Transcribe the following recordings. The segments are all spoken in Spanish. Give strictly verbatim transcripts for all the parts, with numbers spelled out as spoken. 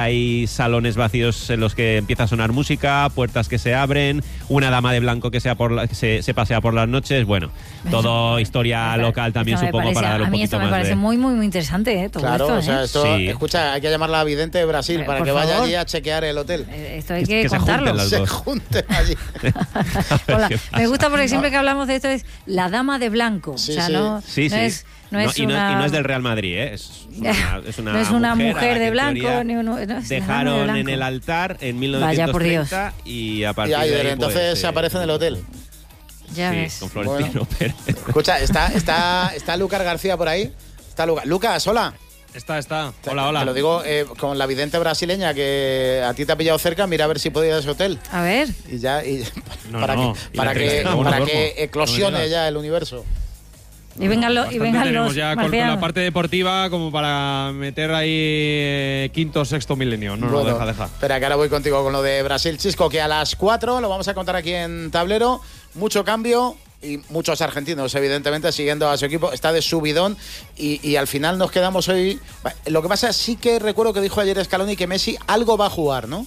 hay salones vacíos en los que empieza a sonar música, puertas que se abren, una dama de blanco que, sea por la, que se, se pasea por las noches. Bueno, todo historia local también, supongo, parece, para dar un a mí poquito esto me más parece de... muy, muy, muy interesante, ¿eh? Todo claro, esto, o sea, ¿eh? esto, Sí. escucha, hay que llamarla a Vidente de Brasil Eh, para por que vaya favor. allí a chequear el hotel. Esto hay que, que se contarlo. junten las Se dos. junten allí. Hola. ¿Qué Me gusta porque siempre que hablamos de esto es la dama de blanco. Sí, o sea, sí. no, Sí, no sí. es, no es y, no, una... y no es del Real Madrid, ¿eh? Es una, es una, no es una mujer, mujer, a la que de en blanco, teoría ni uno, no, es la dama de dejaron blanco. en el altar en mil Vaya por novecientos treinta y a Y partir ahí, de ahí, entonces pues, se eh, aparece en el hotel. Ya sí, ves. con Florentino Pérez. Escucha, está, está, está Lucas García por ahí. Está Lucas. Lucas, hola. Está, está. Te- Hola, hola. Te lo digo eh, con la vidente brasileña que a ti te ha pillado cerca, mira a ver si podía ir a ese hotel. A ver. Y ya, y, No, para no. que, Y para la que, entrevista, no para duermo. que No me eclosione digas. ya el universo. Y vengan, lo, y Bastante vengan tenemos los ya con, con marcianos. la parte deportiva como para meter ahí eh, quinto, sexto milenio. No, Bueno, no, deja, deja. Espera, que ahora voy contigo con lo de Brasil, Chisco, que a las cuatro lo vamos a contar aquí en Tablero. Mucho cambio y muchos argentinos, evidentemente, siguiendo a su equipo. Está de subidón y, y al final nos quedamos hoy... Lo que pasa, sí que recuerdo que dijo ayer Scaloni que Messi algo va a jugar, ¿no?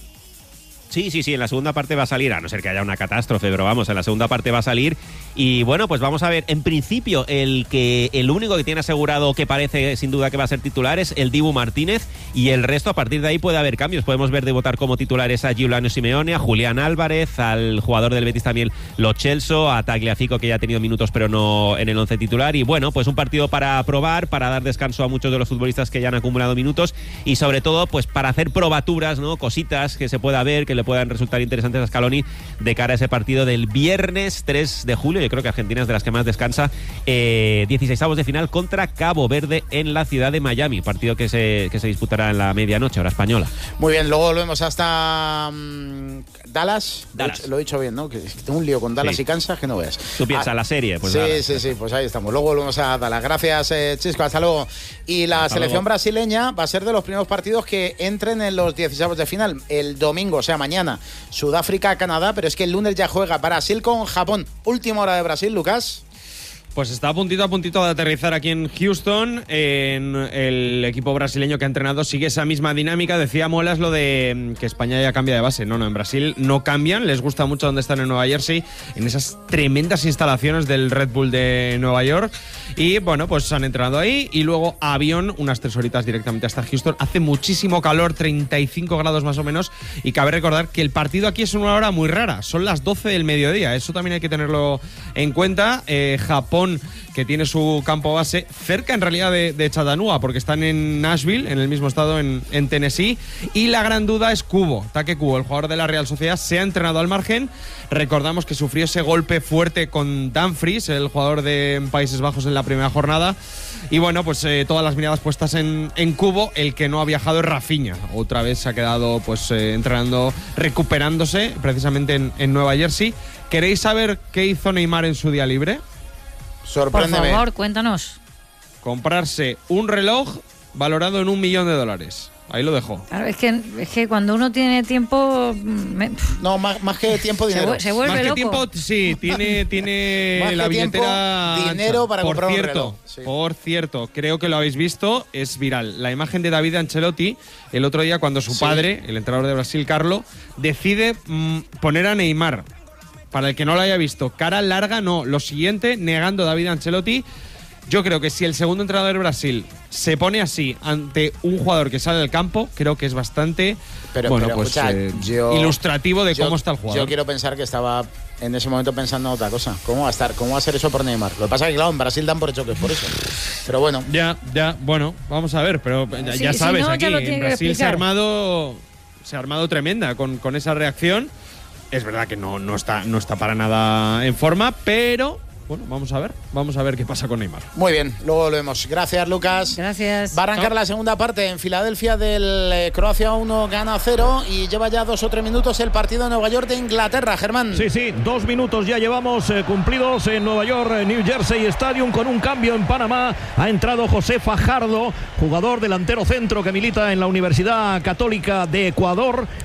Sí, sí, sí, en la segunda parte va a salir, a no ser que haya una catástrofe, pero vamos, en la segunda parte va a salir. Y bueno, pues vamos a ver, en principio, el que el único que tiene asegurado que parece sin duda que va a ser titular es el Dibu Martínez, y el resto, a partir de ahí puede haber cambios. Podemos ver debutar como titulares a Giuliano Simeone, a Julián Álvarez, al jugador del Betis también, Lo Celso, a Tagliafico, que ya ha tenido minutos pero no en el once titular. Y bueno, pues un partido para probar, para dar descanso a muchos de los futbolistas que ya han acumulado minutos, y sobre todo, pues para hacer probaturas, ¿no? Cositas que se pueda ver, que le puedan resultar interesantes a Scaloni de cara a ese partido del viernes tres de julio. Yo creo que Argentina es de las que más descansa. Eh, dieciseisavos de final contra Cabo Verde en la ciudad de Miami, partido que se, que se disputará en la medianoche, hora española. Muy bien, luego volvemos hasta um, Dallas. Dallas. Lo, he, lo he dicho bien, ¿no? Que tengo un lío con Dallas Sí. y Kansas que no veas. Tú piensas, Ah, la serie, pues sí, nada. sí, sí, pues ahí estamos. Luego volvemos a Dallas. Gracias, eh, Chisco, hasta luego. Y la Hasta selección luego. brasileña va a ser de los primeros partidos que entren en los dieciseisavos de final. El domingo, o sea, mañana, Sudáfrica, Canadá, pero es que el lunes ya juega Brasil con Japón. Última hora de Brasil, Lucas. Pues está a puntito a puntito de aterrizar aquí en Houston. En el equipo brasileño que ha entrenado sigue esa misma dinámica. Decía Molas lo de mm, que España ya cambia de base. No, no, en Brasil no cambian. Les gusta mucho donde están en Nueva Jersey, en esas tremendas instalaciones del Red Bull de Nueva York. Y bueno, pues han entrenado ahí y luego avión, unas tres horitas directamente hasta Houston. Hace muchísimo calor, treinta y cinco grados más o menos. Y cabe recordar que el partido aquí es una hora muy rara. Son las doce del mediodía. Eso también hay que tenerlo en cuenta. Eh, Japón, que tiene su campo base cerca en realidad de, de Chattanooga, porque están en Nashville, en el mismo estado, en, en Tennessee. Y la gran duda es Kubo, Take Kubo, el jugador de la Real Sociedad. Se ha entrenado al margen. Recordamos que sufrió ese golpe fuerte con Dumfries, el jugador de Países Bajos, en la primera jornada. Y bueno, pues eh, todas las miradas puestas en, en Kubo. El que no ha viajado es Rafinha. Otra vez se ha quedado pues eh, entrenando, recuperándose precisamente en, en Nueva Jersey. ¿Queréis saber qué hizo Neymar en su día libre? Por Sorpréndeme. favor, cuéntanos. Comprarse un reloj valorado en un millón de dólares. Ahí lo dejo. Claro, es que, es que cuando uno tiene tiempo... me- No, más, más que tiempo, se, dinero. vu- se vuelve Más que loco. tiempo, sí, tiene, tiene Más que la tiempo, billetera dinero ancha. para por comprar un cierto, reloj, sí. Por cierto, creo que lo habéis visto, es viral. La imagen de David Ancelotti el otro día cuando su Sí. padre, el entrenador de Brasil, Carlo, decide mm, poner a Neymar. Para el que no lo haya visto, cara larga, no. Lo siguiente, negando David Ancelotti. Yo creo que si el segundo entrenador de Brasil se pone así ante un jugador que sale del campo, creo que es bastante Pero, bueno, pero, pues, escucha, eh, yo- ilustrativo de yo- cómo está el jugador. Yo quiero pensar que estaba en ese momento pensando en otra cosa. ¿Cómo va a estar? ¿Cómo va a ser eso por Neymar? Lo que pasa es que, claro, en Brasil dan por hecho que es por eso. Pero bueno. Ya, ya, bueno, vamos a ver, pero ya, Sí, ya si sabes, no, ya aquí lo en tiene que Brasil se ha explicar. armado, se ha armado tremenda con, con esa reacción. Es verdad que no, no está, no está para nada en forma, pero bueno, vamos a ver, vamos a ver qué pasa con Neymar. Muy bien, luego lo vemos. Gracias, Lucas. Gracias. Va a arrancar Chao. la segunda parte en Filadelfia del eh, Croacia uno gana cero y lleva ya dos o tres minutos el partido en Nueva York de Inglaterra, Germán. Sí, sí, dos minutos ya llevamos eh, cumplidos en Nueva York, eh, New Jersey Stadium, con un cambio en Panamá. Ha entrado José Fajardo, jugador delantero centro que milita en la Universidad Católica de Ecuador,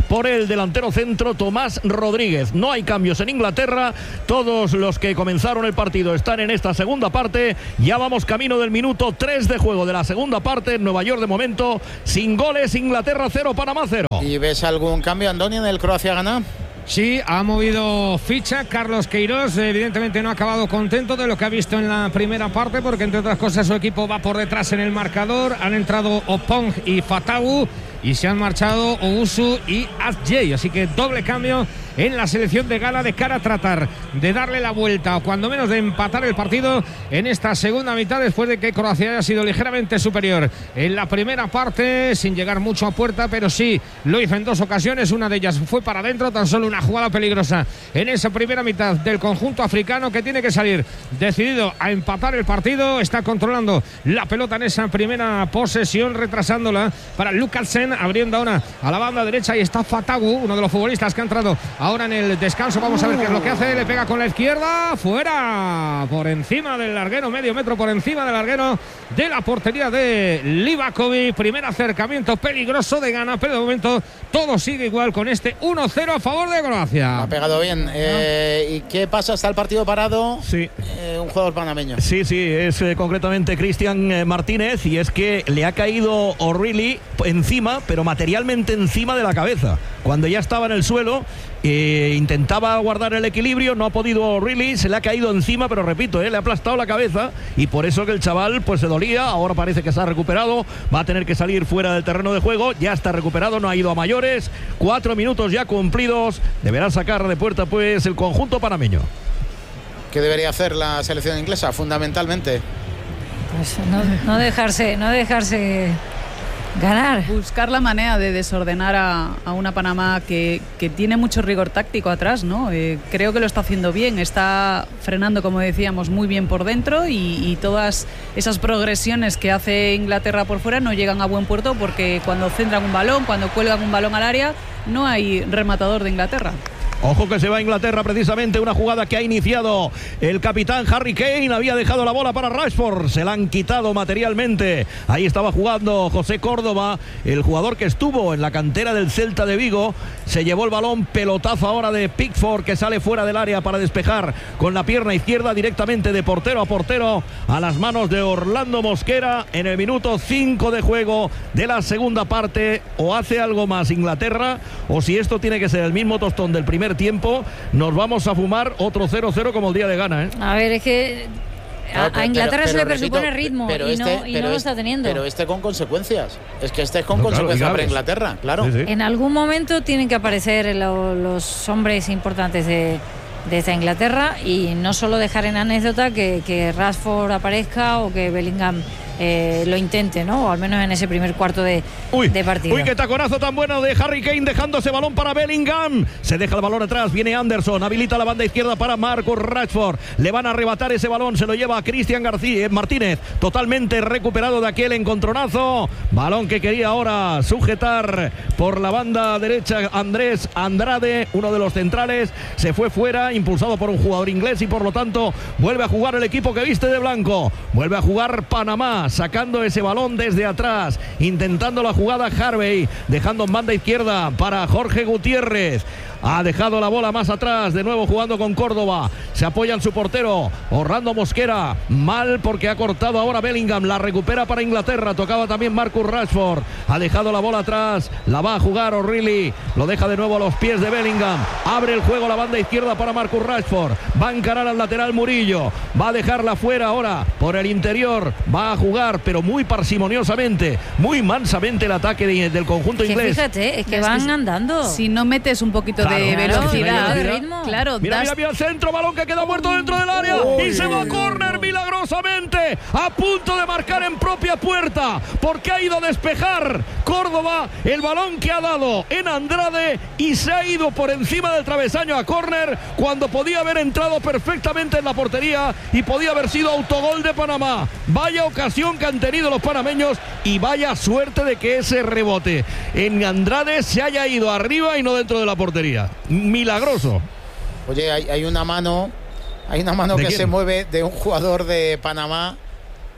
por el delantero centro Tomás Rodríguez. No hay cambios en Inglaterra, todos los que comenzaron el partido están en esta segunda parte. Ya vamos camino del minuto tres de juego de la segunda parte. En Nueva York de momento sin goles, Inglaterra cero, Panamá cero. ¿Y ves algún cambio, Andoni, en el Croacia-Ghana? Sí, ha movido ficha Carlos Queiroz. Evidentemente no ha acabado contento de lo que ha visto en la primera parte, porque entre otras cosas su equipo va por detrás en el marcador. Han entrado Opong y Fatawu y se han marchado Owusu y Adjei. Así que doble cambio en la selección de Ghana de cara a tratar de darle la vuelta o cuando menos de empatar el partido en esta segunda mitad, después de que Croacia haya sido ligeramente superior en la primera parte, sin llegar mucho a puerta, pero sí lo hizo en dos ocasiones. Una de ellas fue para adentro, tan solo una jugada peligrosa en esa primera mitad del conjunto africano, que tiene que salir decidido a empatar el partido. Está controlando la pelota en esa primera posesión, retrasándola para Lukasen, abriendo ahora a la banda derecha. Y está Fatawu, uno de los futbolistas que ha entrado ahora en el descanso. Vamos a ver qué es lo que hace. Le pega con la izquierda, fuera, por encima del larguero, medio metro por encima del larguero de la portería de Livakovic. Primer acercamiento peligroso de Ghana, pero de momento todo sigue igual con este uno cero a favor de Croacia. Ha pegado bien. Eh, ¿Y qué pasa? ¿Está el partido parado? Sí. Eh, un jugador panameño. Sí, sí, es eh, concretamente Cristian eh, Martínez, y es que le ha caído O'Reilly encima, pero materialmente encima de la cabeza. Cuando ya estaba en el suelo, eh, intentaba guardar el equilibrio, no ha podido O'Reilly, se le ha caído encima, pero repito, eh, le ha aplastado la cabeza, y por eso que el chaval pues se dolía. Ahora parece que se ha recuperado, va a tener que salir fuera del terreno de juego, ya está recuperado, no ha ido a mayores. Cuatro minutos ya cumplidos, deberá sacar de puerta pues el conjunto panameño. ¿Qué debería hacer la selección inglesa fundamentalmente? Pues no, no dejarse, no dejarse ganar. Buscar la manera de desordenar a, a una Panamá que, que tiene mucho rigor táctico atrás, ¿no? Eh, creo que lo está haciendo bien, está frenando, como decíamos, muy bien por dentro, y, y todas esas progresiones que hace Inglaterra por fuera no llegan a buen puerto, porque cuando centran un balón, cuando cuelgan un balón al área, no hay rematador de Inglaterra. Ojo que se va a Inglaterra, precisamente una jugada que ha iniciado el capitán Harry Kane. Había dejado la bola para Rashford, se la han quitado materialmente. Ahí estaba jugando José Córdoba, el jugador que estuvo en la cantera del Celta de Vigo. Se llevó el balón, pelotazo ahora de Pickford, que sale fuera del área para despejar con la pierna izquierda directamente de portero a portero a las manos de Orlando Mosquera en el minuto cinco de juego de la segunda parte. O hace algo más Inglaterra, o si esto tiene que ser el mismo tostón del primer tiempo, nos vamos a fumar otro cero cero como el día de Ghana, ¿eh? A ver, es que a, Pero, a Inglaterra pero, se le pero, presupone repito, ritmo pero y este, no, y pero no lo este, está teniendo. Pero este con consecuencias. Es que este es con No, claro, consecuencias para digamos. Inglaterra, claro. Sí, sí. En algún momento tienen que aparecer lo- los hombres importantes de, de esta Inglaterra, y no solo dejar en anécdota que, que Rashford aparezca o que Bellingham eh, lo intente, ¿no? O al menos en ese primer cuarto de, Uy, de partido. uy, qué taconazo tan bueno de Harry Kane, dejando ese balón para Bellingham. Se deja el balón atrás, viene Anderson, habilita la banda izquierda para Marcus Rashford. Le van a arrebatar ese balón, se lo lleva a Cristian García eh, Martínez, totalmente recuperado de aquel encontronazo. Balón que quería ahora sujetar por la banda derecha Andrés Andrade, uno de los centrales. Se fue fuera, impulsado por un jugador inglés, y por lo tanto vuelve a jugar el equipo que viste de blanco. Vuelve a jugar Panamá, sacando ese balón desde atrás, intentando la jugada Harvey, dejando en banda izquierda para Jorge Gutiérrez. Ha dejado la bola más atrás, de nuevo jugando con Córdoba. Se apoya en su portero, Orlando Mosquera. Mal porque ha cortado ahora Bellingham. La recupera para Inglaterra. Tocaba también Marcus Rashford. Ha dejado la bola atrás. La va a jugar O'Reilly. Lo deja de nuevo a los pies de Bellingham. Abre el juego la banda izquierda para Marcus Rashford. Va a encarar al lateral Murillo. Va a dejarla fuera ahora por el interior. Va a jugar, pero muy parsimoniosamente, muy mansamente, el ataque de, del conjunto Que inglés. fíjate, es que Es que van si- andando. Si no metes un poquito Claro, de claro, velocidad, de ritmo. claro, Mira, das- mira, mira el centro, balón que queda muerto dentro del área. Uy, y se va a uy, córner milagrosamente, a punto de marcar en propia puerta, porque ha ido a despejar Córdoba el balón que ha dado en Andrade, y se ha ido por encima del travesaño a córner, cuando podía haber entrado perfectamente en la portería y podía haber sido autogol de Panamá. Vaya ocasión que han tenido los panameños, y vaya suerte de que ese rebote en Andrade se haya ido arriba y no dentro de la portería. Milagroso. Oye, hay, hay una mano, hay una mano ¿De que quién? se mueve de un jugador de Panamá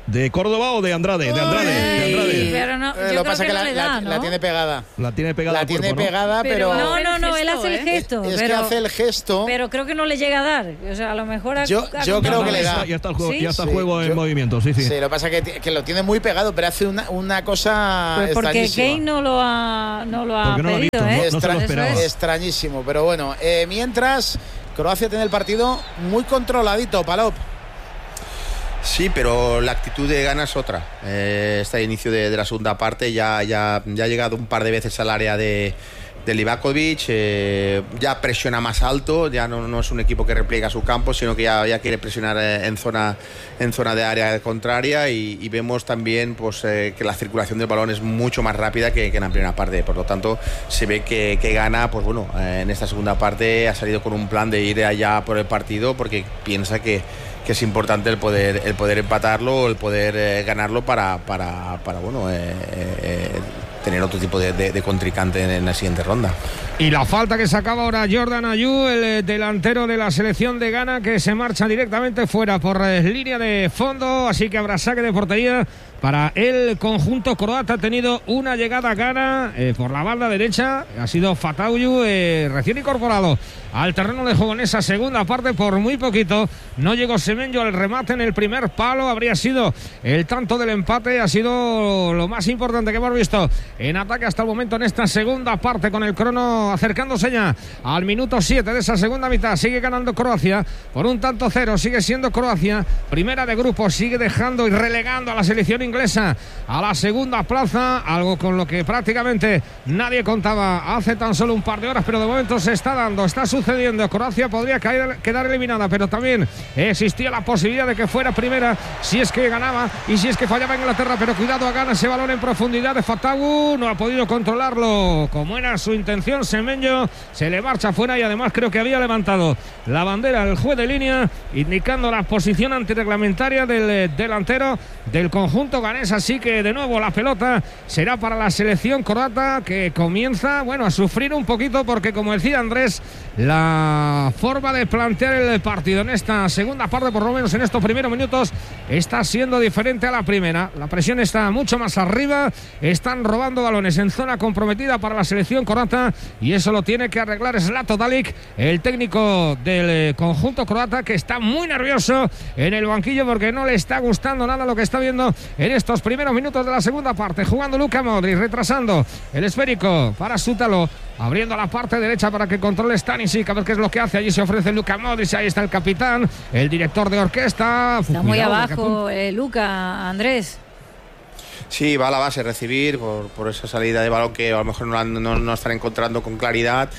¿De Córdoba o de Andrade? De Andrade. De Andrade. Pero no, Eh, yo lo creo pasa que, que no la, le la- da, ¿no? la tiene pegada. La tiene pegada La al tiene cuerpo, ¿no? pegada, pero. Pero- No, no, no, él hace el ¿eh? gesto. Es pero, que hace el gesto. pero creo que no le llega a dar. O sea, a lo mejor ha- Yo- ha yo contado creo que con le eso. da. Ya está el juego, ¿Sí? ya está el Sí, juego en yo- movimiento, sí, sí. Sí, lo que pasa es que, que lo tiene muy pegado, pero hace una, una cosa Pues porque extrañísima. Kane no lo ha, no lo ha Porque no lo ha pedido, visto, ¿eh? no- no se lo Extra- esperaba. Eso es. Extrañísimo, pero bueno. Eh, mientras, Croacia tiene el partido muy controladito, Palop. Sí, pero la actitud de Ghana es otra. Eh, este inicio de, de la segunda parte ya, ya, ya ha llegado un par de veces al área de, de Livakovic, eh, ya presiona más alto, ya no, no es un equipo que repliega su campo, sino que ya, ya quiere presionar eh, en zona en zona de área contraria y, y vemos también pues, eh, que la circulación del balón es mucho más rápida que, que en la primera parte. Por lo tanto, se ve que, que Ghana, pues bueno, eh, en esta segunda parte ha salido con un plan de ir allá por el partido porque piensa que que es importante el poder el poder empatarlo, el poder eh, ganarlo para, para, para bueno eh, eh, tener otro tipo de, de, de contrincante en, en la siguiente ronda. Y la falta que sacaba ahora Jordan Ayew, el eh, delantero de la selección de Ghana, que se marcha directamente fuera por eh, línea de fondo, así que habrá saque de portería para el conjunto croata. Ha tenido una llegada Ghana eh, por la banda derecha, ha sido Fatawu, eh, recién incorporado al terreno de juego en esa segunda parte por muy poquito. No llegó Semenyo al remate en el primer palo, habría sido el tanto del empate, ha sido lo más importante que hemos visto en ataque hasta el momento en esta segunda parte, con el crono acercándose ya al minuto siete de esa segunda mitad. Sigue ganando Croacia por un tanto cero, sigue siendo Croacia primera de grupo, sigue dejando y relegando a la selección inglesa a la segunda plaza, algo con lo que prácticamente nadie contaba hace tan solo un par de horas, pero de momento se está dando, está sucediendo. Croacia podría caer, quedar eliminada, pero también existía la posibilidad de que fuera primera si es que ganaba y si es que fallaba Inglaterra, pero cuidado, a Ghana ese balón en profundidad de Fatawu, no ha podido controlarlo como era su intención. Semenyo se le marcha fuera y además creo que había levantado la bandera el juez de línea indicando la posición antirreglamentaria del eh, delantero del conjunto ganés, así que de nuevo la pelota será para la selección croata, que comienza bueno a sufrir un poquito porque, como decía Andrés, la forma de plantear el partido en esta segunda parte, por lo menos en estos primeros minutos, está siendo diferente a la primera. La presión está mucho más arriba, están robando balones en zona comprometida para la selección croata y eso lo tiene que arreglar Zlatko Dalic, el técnico del conjunto croata, que está muy nervioso en el banquillo porque no le está gustando nada lo que está viendo en estos primeros minutos de la segunda parte. Jugando Luka Modric, retrasando el esférico para Sútalo, abriendo la parte derecha para que controle Stanisic, a ver qué es lo que hace. Allí se ofrece Luka Modric, ahí está el capitán, el director de orquesta. Está Cuidado, muy que abajo eh, Luka, Andrés. Sí, va a la base recibir por, por esa salida de balón que a lo mejor no, la- no, no están encontrando con claridad.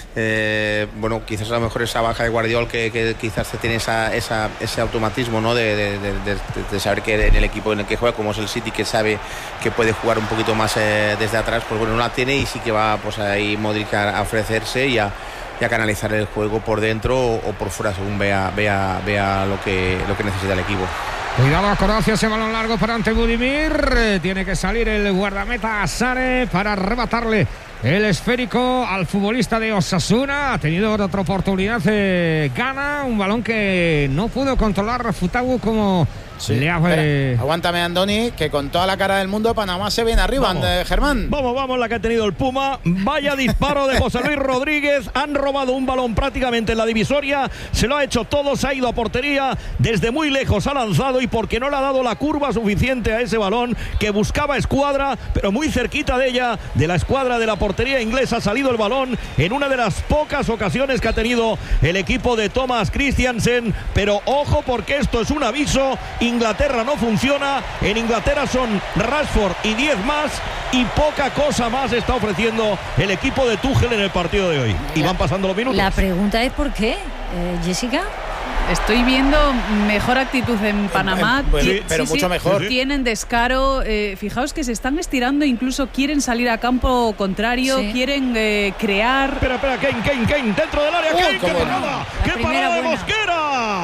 Eh, bueno, quizás a lo mejor esa baja de Guardiol que, que quizás tiene esa, esa, ese automatismo, ¿no? de, de, de, de, de saber que en el equipo en el que juega, como es el City, que sabe que puede jugar un poquito más eh, desde atrás, pues bueno, no la tiene y sí que va pues ahí Modric a, a ofrecerse y a, y a canalizar el juego por dentro o, o por fuera según vea, vea, vea lo que, lo que necesita el equipo. Cuidado a Croacia, ese balón largo para Ante Budimir. Eh, tiene que salir el guardameta Sane para arrebatarle el esférico al futbolista de Osasuna. Ha tenido otra oportunidad eh, Ghana, un balón que no pudo controlar Fatawu como Sí. le ha... Espera, eh, aguántame, Andoni, que con toda la cara del mundo Panamá se viene arriba. Vamos. eh, Germán. Vamos, vamos, la que ha tenido el Puma. Vaya disparo de José Luis Rodríguez. Han robado un balón prácticamente en la divisoria. Se lo ha hecho todo, se ha ido a portería. Desde muy lejos ha lanzado y porque no le ha dado la curva suficiente a ese balón que buscaba escuadra, pero muy cerquita de ella, de la escuadra de la portería inglesa, ha salido el balón en una de las pocas ocasiones que ha tenido el equipo de Thomas Christiansen. Pero ojo, porque esto es un aviso. Inglaterra no funciona. En Inglaterra son Rashford y diez más y poca cosa más está ofreciendo el equipo de Tuchel en el partido de hoy. Y van pasando los minutos. La pregunta es ¿por qué, eh, Jessica? Estoy viendo mejor actitud en Panamá. Eh, pues, Ti- pero mucho mejor. Sí, sí. Tienen descaro. Eh, fijaos que se están estirando, incluso quieren salir a campo contrario, Sí. quieren eh, crear. Espera, espera, Kane, Kane, Kane, dentro del área. Uy, Kane, qué cómo no. parada, La qué primera parada de buena. Mosquera.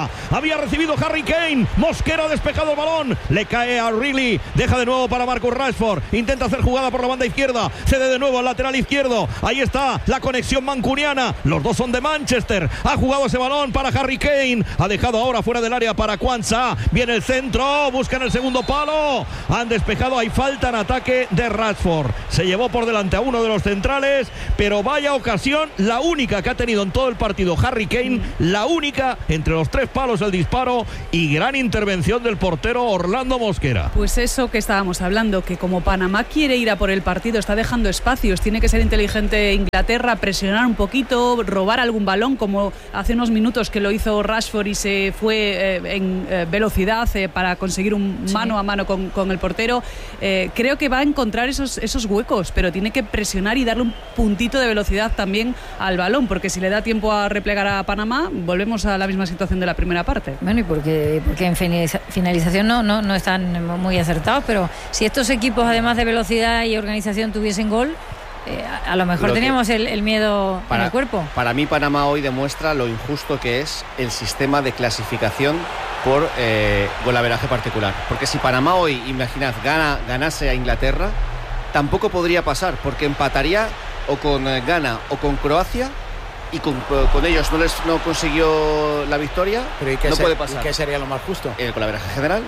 Había recibido Harry Kane. Mosquera ha despejado el balón. Le cae a O'Reilly. Deja de nuevo para Marcus Rashford. Intenta hacer jugada por la banda izquierda. Cede de nuevo al lateral izquierdo. Ahí está la conexión mancuniana. Los dos son de Manchester. Ha jugado ese balón para Harry Kane. Ha dejado ahora fuera del área para Quansah. Viene el centro. Buscan el segundo palo. Han despejado. Hay falta en ataque de Rashford. Se llevó por delante a uno de los centrales. Pero vaya ocasión. La única que ha tenido en todo el partido Harry Kane. La única entre los tres palos el disparo. Y gran intervención del portero Orlando Mosquera. Pues eso que estábamos hablando, que como Panamá quiere ir a por el partido, está dejando espacios, tiene que ser inteligente Inglaterra, presionar un poquito, robar algún balón, como hace unos minutos que lo hizo Rashford y se fue eh, en eh, velocidad eh, para conseguir un sí. mano a mano con, con el portero. Eh, creo que va a encontrar esos, esos huecos, pero tiene que presionar y darle un puntito de velocidad también al balón, porque si le da tiempo a replegar a Panamá, volvemos a la misma situación de la primera parte. Bueno, y porque, porque en finalización no, no, no están muy acertados, pero si estos equipos, además de velocidad y organización, tuviesen gol, eh, a, a lo mejor lo teníamos el, el miedo para, en el cuerpo. Para mí Panamá hoy demuestra lo injusto que es el sistema de clasificación por eh, golaveraje particular, porque si Panamá hoy, imaginad, gana, ganase a Inglaterra, tampoco podría pasar, porque empataría o con eh, Ghana o con Croacia, y con, con ellos no les no consiguió la victoria. Pero ¿y qué no se, puede pasar. ¿y qué sería lo más justo? El golaveraje general.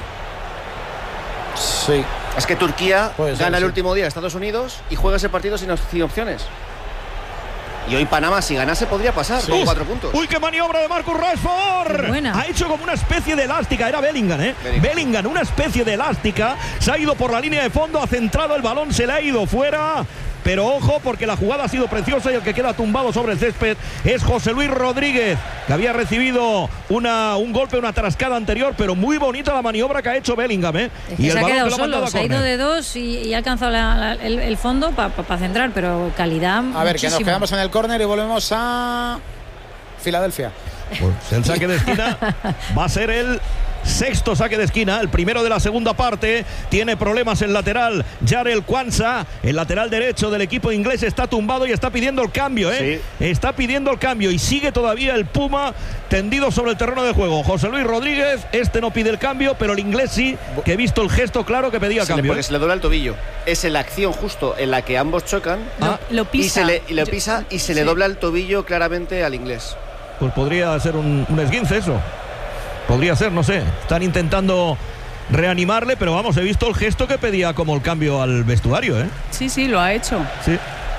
Sí. Es que Turquía Puede ser, gana sí. el último día a Estados Unidos y juega ese partido sin, sin opciones. Y hoy Panamá, si ganase, podría pasar sí. con cuatro puntos. ¡Uy, qué maniobra de Marcus Rashford! Buena. Ha hecho como una especie de elástica. Era Bellingham, ¿eh? Bellingham. Bellingham, una especie de elástica. Se ha ido por la línea de fondo, ha centrado el balón, se le ha ido fuera. Pero ojo, porque la jugada ha sido preciosa y el que queda tumbado sobre el césped es José Luis Rodríguez, que había recibido una, un golpe, una trascada anterior, pero muy bonita la maniobra que ha hecho Bellingham, ¿eh? Es que y se el ha quedado que solo, se ha ido de dos y, y ha alcanzado la, la, el, el fondo para pa, pa centrar, pero calidad A ver, muchísimo. Que nos quedamos en el córner y volvemos a Filadelfia. Pues el saque de esquina va a ser el sexto saque de esquina, el primero de la segunda parte. Tiene problemas el lateral Jarell Quansah, el lateral derecho del equipo inglés está tumbado y está pidiendo el cambio, ¿eh? Sí. Está pidiendo el cambio y sigue todavía el Puma tendido sobre el terreno de juego. José Luis Rodríguez, este no pide el cambio, pero el inglés sí, que he visto el gesto claro que pedía se cambio. Le, porque ¿eh? se le dobla el tobillo. Es en la acción justo en la que ambos chocan. Ah. Lo, lo pisa. Y se le, y lo pisa y se sí. le dobla el tobillo claramente al inglés. Pues podría ser un, un esguince eso. Podría ser, no sé. Están intentando reanimarle, pero vamos, he visto el gesto que pedía como el cambio al vestuario, ¿eh? Sí, sí, lo ha hecho. Sí.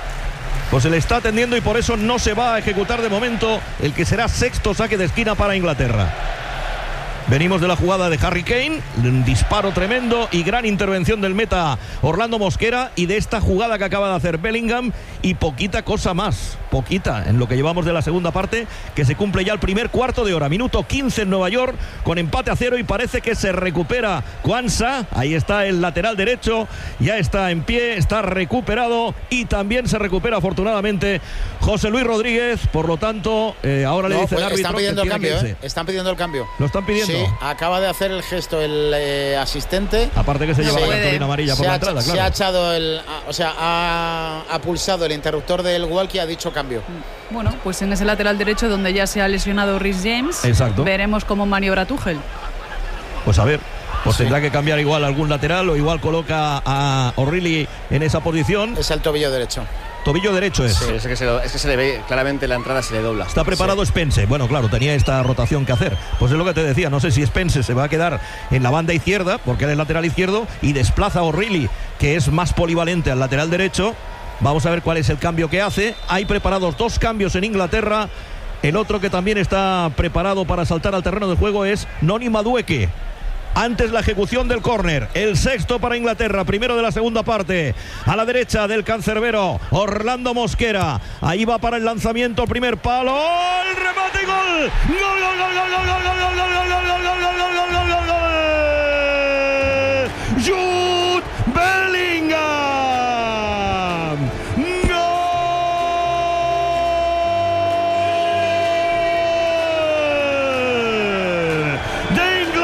Pues se le está atendiendo y por eso no se va a ejecutar de momento el que será sexto saque de esquina para Inglaterra. Venimos de la jugada de Harry Kane, un disparo tremendo y gran intervención del meta Orlando Mosquera, y de esta jugada que acaba de hacer Bellingham y poquita cosa más, poquita en lo que llevamos de la segunda parte, que se cumple ya el primer cuarto de hora, minuto quince en Nueva York con empate a cero y parece que se recupera Quansah. Ahí está el lateral derecho, ya está en pie, está recuperado y también se recupera afortunadamente José Luis Rodríguez, por lo tanto eh, ahora no, le dice pues el árbitro están pidiendo que el tiene cambio, que ¿eh? Están pidiendo el cambio. Lo están pidiendo. Sí, acaba de hacer el gesto el eh, asistente. Aparte que se no lleva la puede. cartulina amarilla por se la ha, entrada, claro. Se ha echado el, o sea, ha, ha pulsado el interruptor del walkie y ha dicho cambio. Bueno, pues en ese lateral derecho donde ya se ha lesionado Reece James, exacto, veremos cómo maniobra Tuchel. Pues a ver, pues sí. tendrá que cambiar igual algún lateral o igual coloca a O'Reilly en esa posición. Es el tobillo derecho. Tobillo derecho es. Sí, es, que se, es que se le ve claramente la entrada, se le dobla. Está preparado sí. Spence. Bueno, claro, tenía esta rotación que hacer. Pues es lo que te decía, no sé si Spence se va a quedar en la banda izquierda, porque él es lateral izquierdo, y desplaza a O'Reilly, que es más polivalente, al lateral derecho. Vamos a ver cuál es el cambio que hace. Hay preparados dos cambios en Inglaterra. El otro que también está preparado para saltar al terreno de juego es Noni Madueke. Antes la ejecución del córner, el sexto para Inglaterra, primero de la segunda parte, a la derecha del cancerbero Orlando Mosquera, ahí va para el lanzamiento, el primer palo, el remate y gol, gol, gol, gol, gol, gol, gol, gol, gol, gol, gol, gol, gol, gol, gol, gol, gol, gol, gol, Jude Bellingham,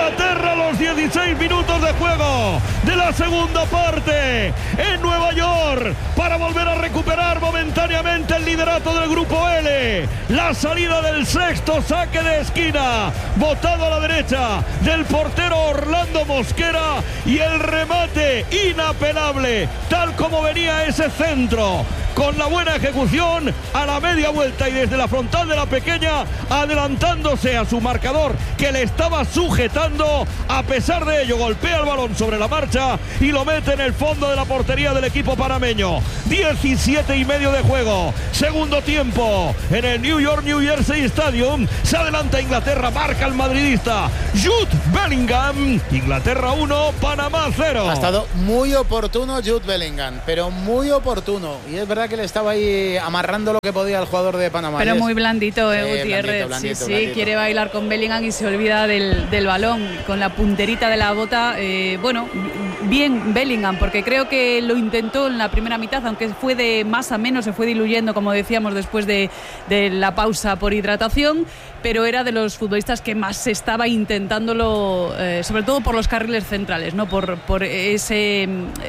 dieciséis minutos de juego de la segunda parte en Nueva York. favor para volver a recuperar momentáneamente el liderato del grupo L. La salida del sexto saque de esquina, botado a la derecha del portero Orlando Mosquera, y el remate inapelable, tal como venía ese centro, con la buena ejecución a la media vuelta y desde la frontal de la pequeña, adelantándose a su marcador que le estaba sujetando. A pesar de ello, golpea el balón sobre la marcha y lo mete en el fondo de la portería del equipo panameño. diecisiete y medio de juego, segundo tiempo en el New York New Jersey Stadium. Se adelanta Inglaterra, marca el madridista Jude Bellingham. Inglaterra uno, Panamá cero. Ha estado muy oportuno Jude Bellingham, pero muy oportuno, y es verdad que le estaba ahí amarrando lo que podía el jugador de Panamá. Pero muy blandito, eh, sí, Gutiérrez. blandito, blandito, sí, sí, blandito. quiere bailar con Bellingham y se olvida del, del balón, con la punterita de la bota. Eh, bueno, bien Bellingham, porque creo que lo intentó en la primera mitad, aunque fue de más a menos, se fue diluyendo, como decíamos, después de, de la pausa por hidratación, pero era de los futbolistas que más se estaba intentándolo, eh, sobre todo por los carriles centrales, ¿no? Por, por ese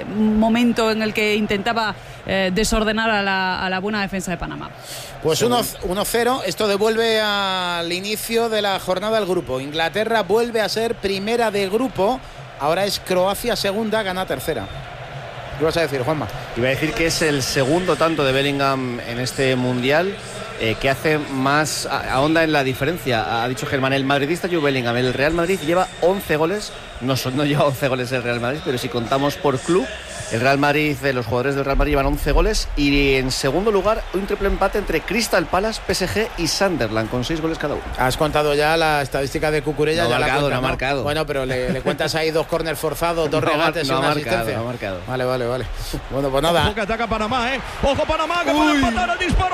momento en el que intentaba eh, desordenar a la, a la buena defensa de Panamá. Pues uno cero, esto devuelve al inicio de la jornada al grupo. Inglaterra vuelve a ser primera de grupo, ahora es Croacia segunda, gana tercera. ¿Qué vas a decir, Juanma? Iba a decir que es el segundo tanto de Bellingham en este Mundial, eh, que hace más, ahonda en la diferencia. Ha dicho Germán, el madridista Jude Bellingham, el Real Madrid lleva once goles, no, son, no lleva once goles el Real Madrid, pero si contamos por club, el Real Madrid, los jugadores del Real Madrid llevan once goles, y en segundo lugar un triple empate entre Crystal Palace, P S G y Sunderland con seis goles cada uno. Has contado ya la estadística de Cucurella. No ya ha marcado, la cuenta, no ha marcado. Bueno, pero le, le cuentas ahí dos córner forzados, dos No ha- regates no y ha una marcado, asistencia. no ha marcado. Vale, vale, vale. Bueno, pues nada. Ojo que ataca Panamá, ¿eh? Ojo Panamá, que puede empatar, el disparo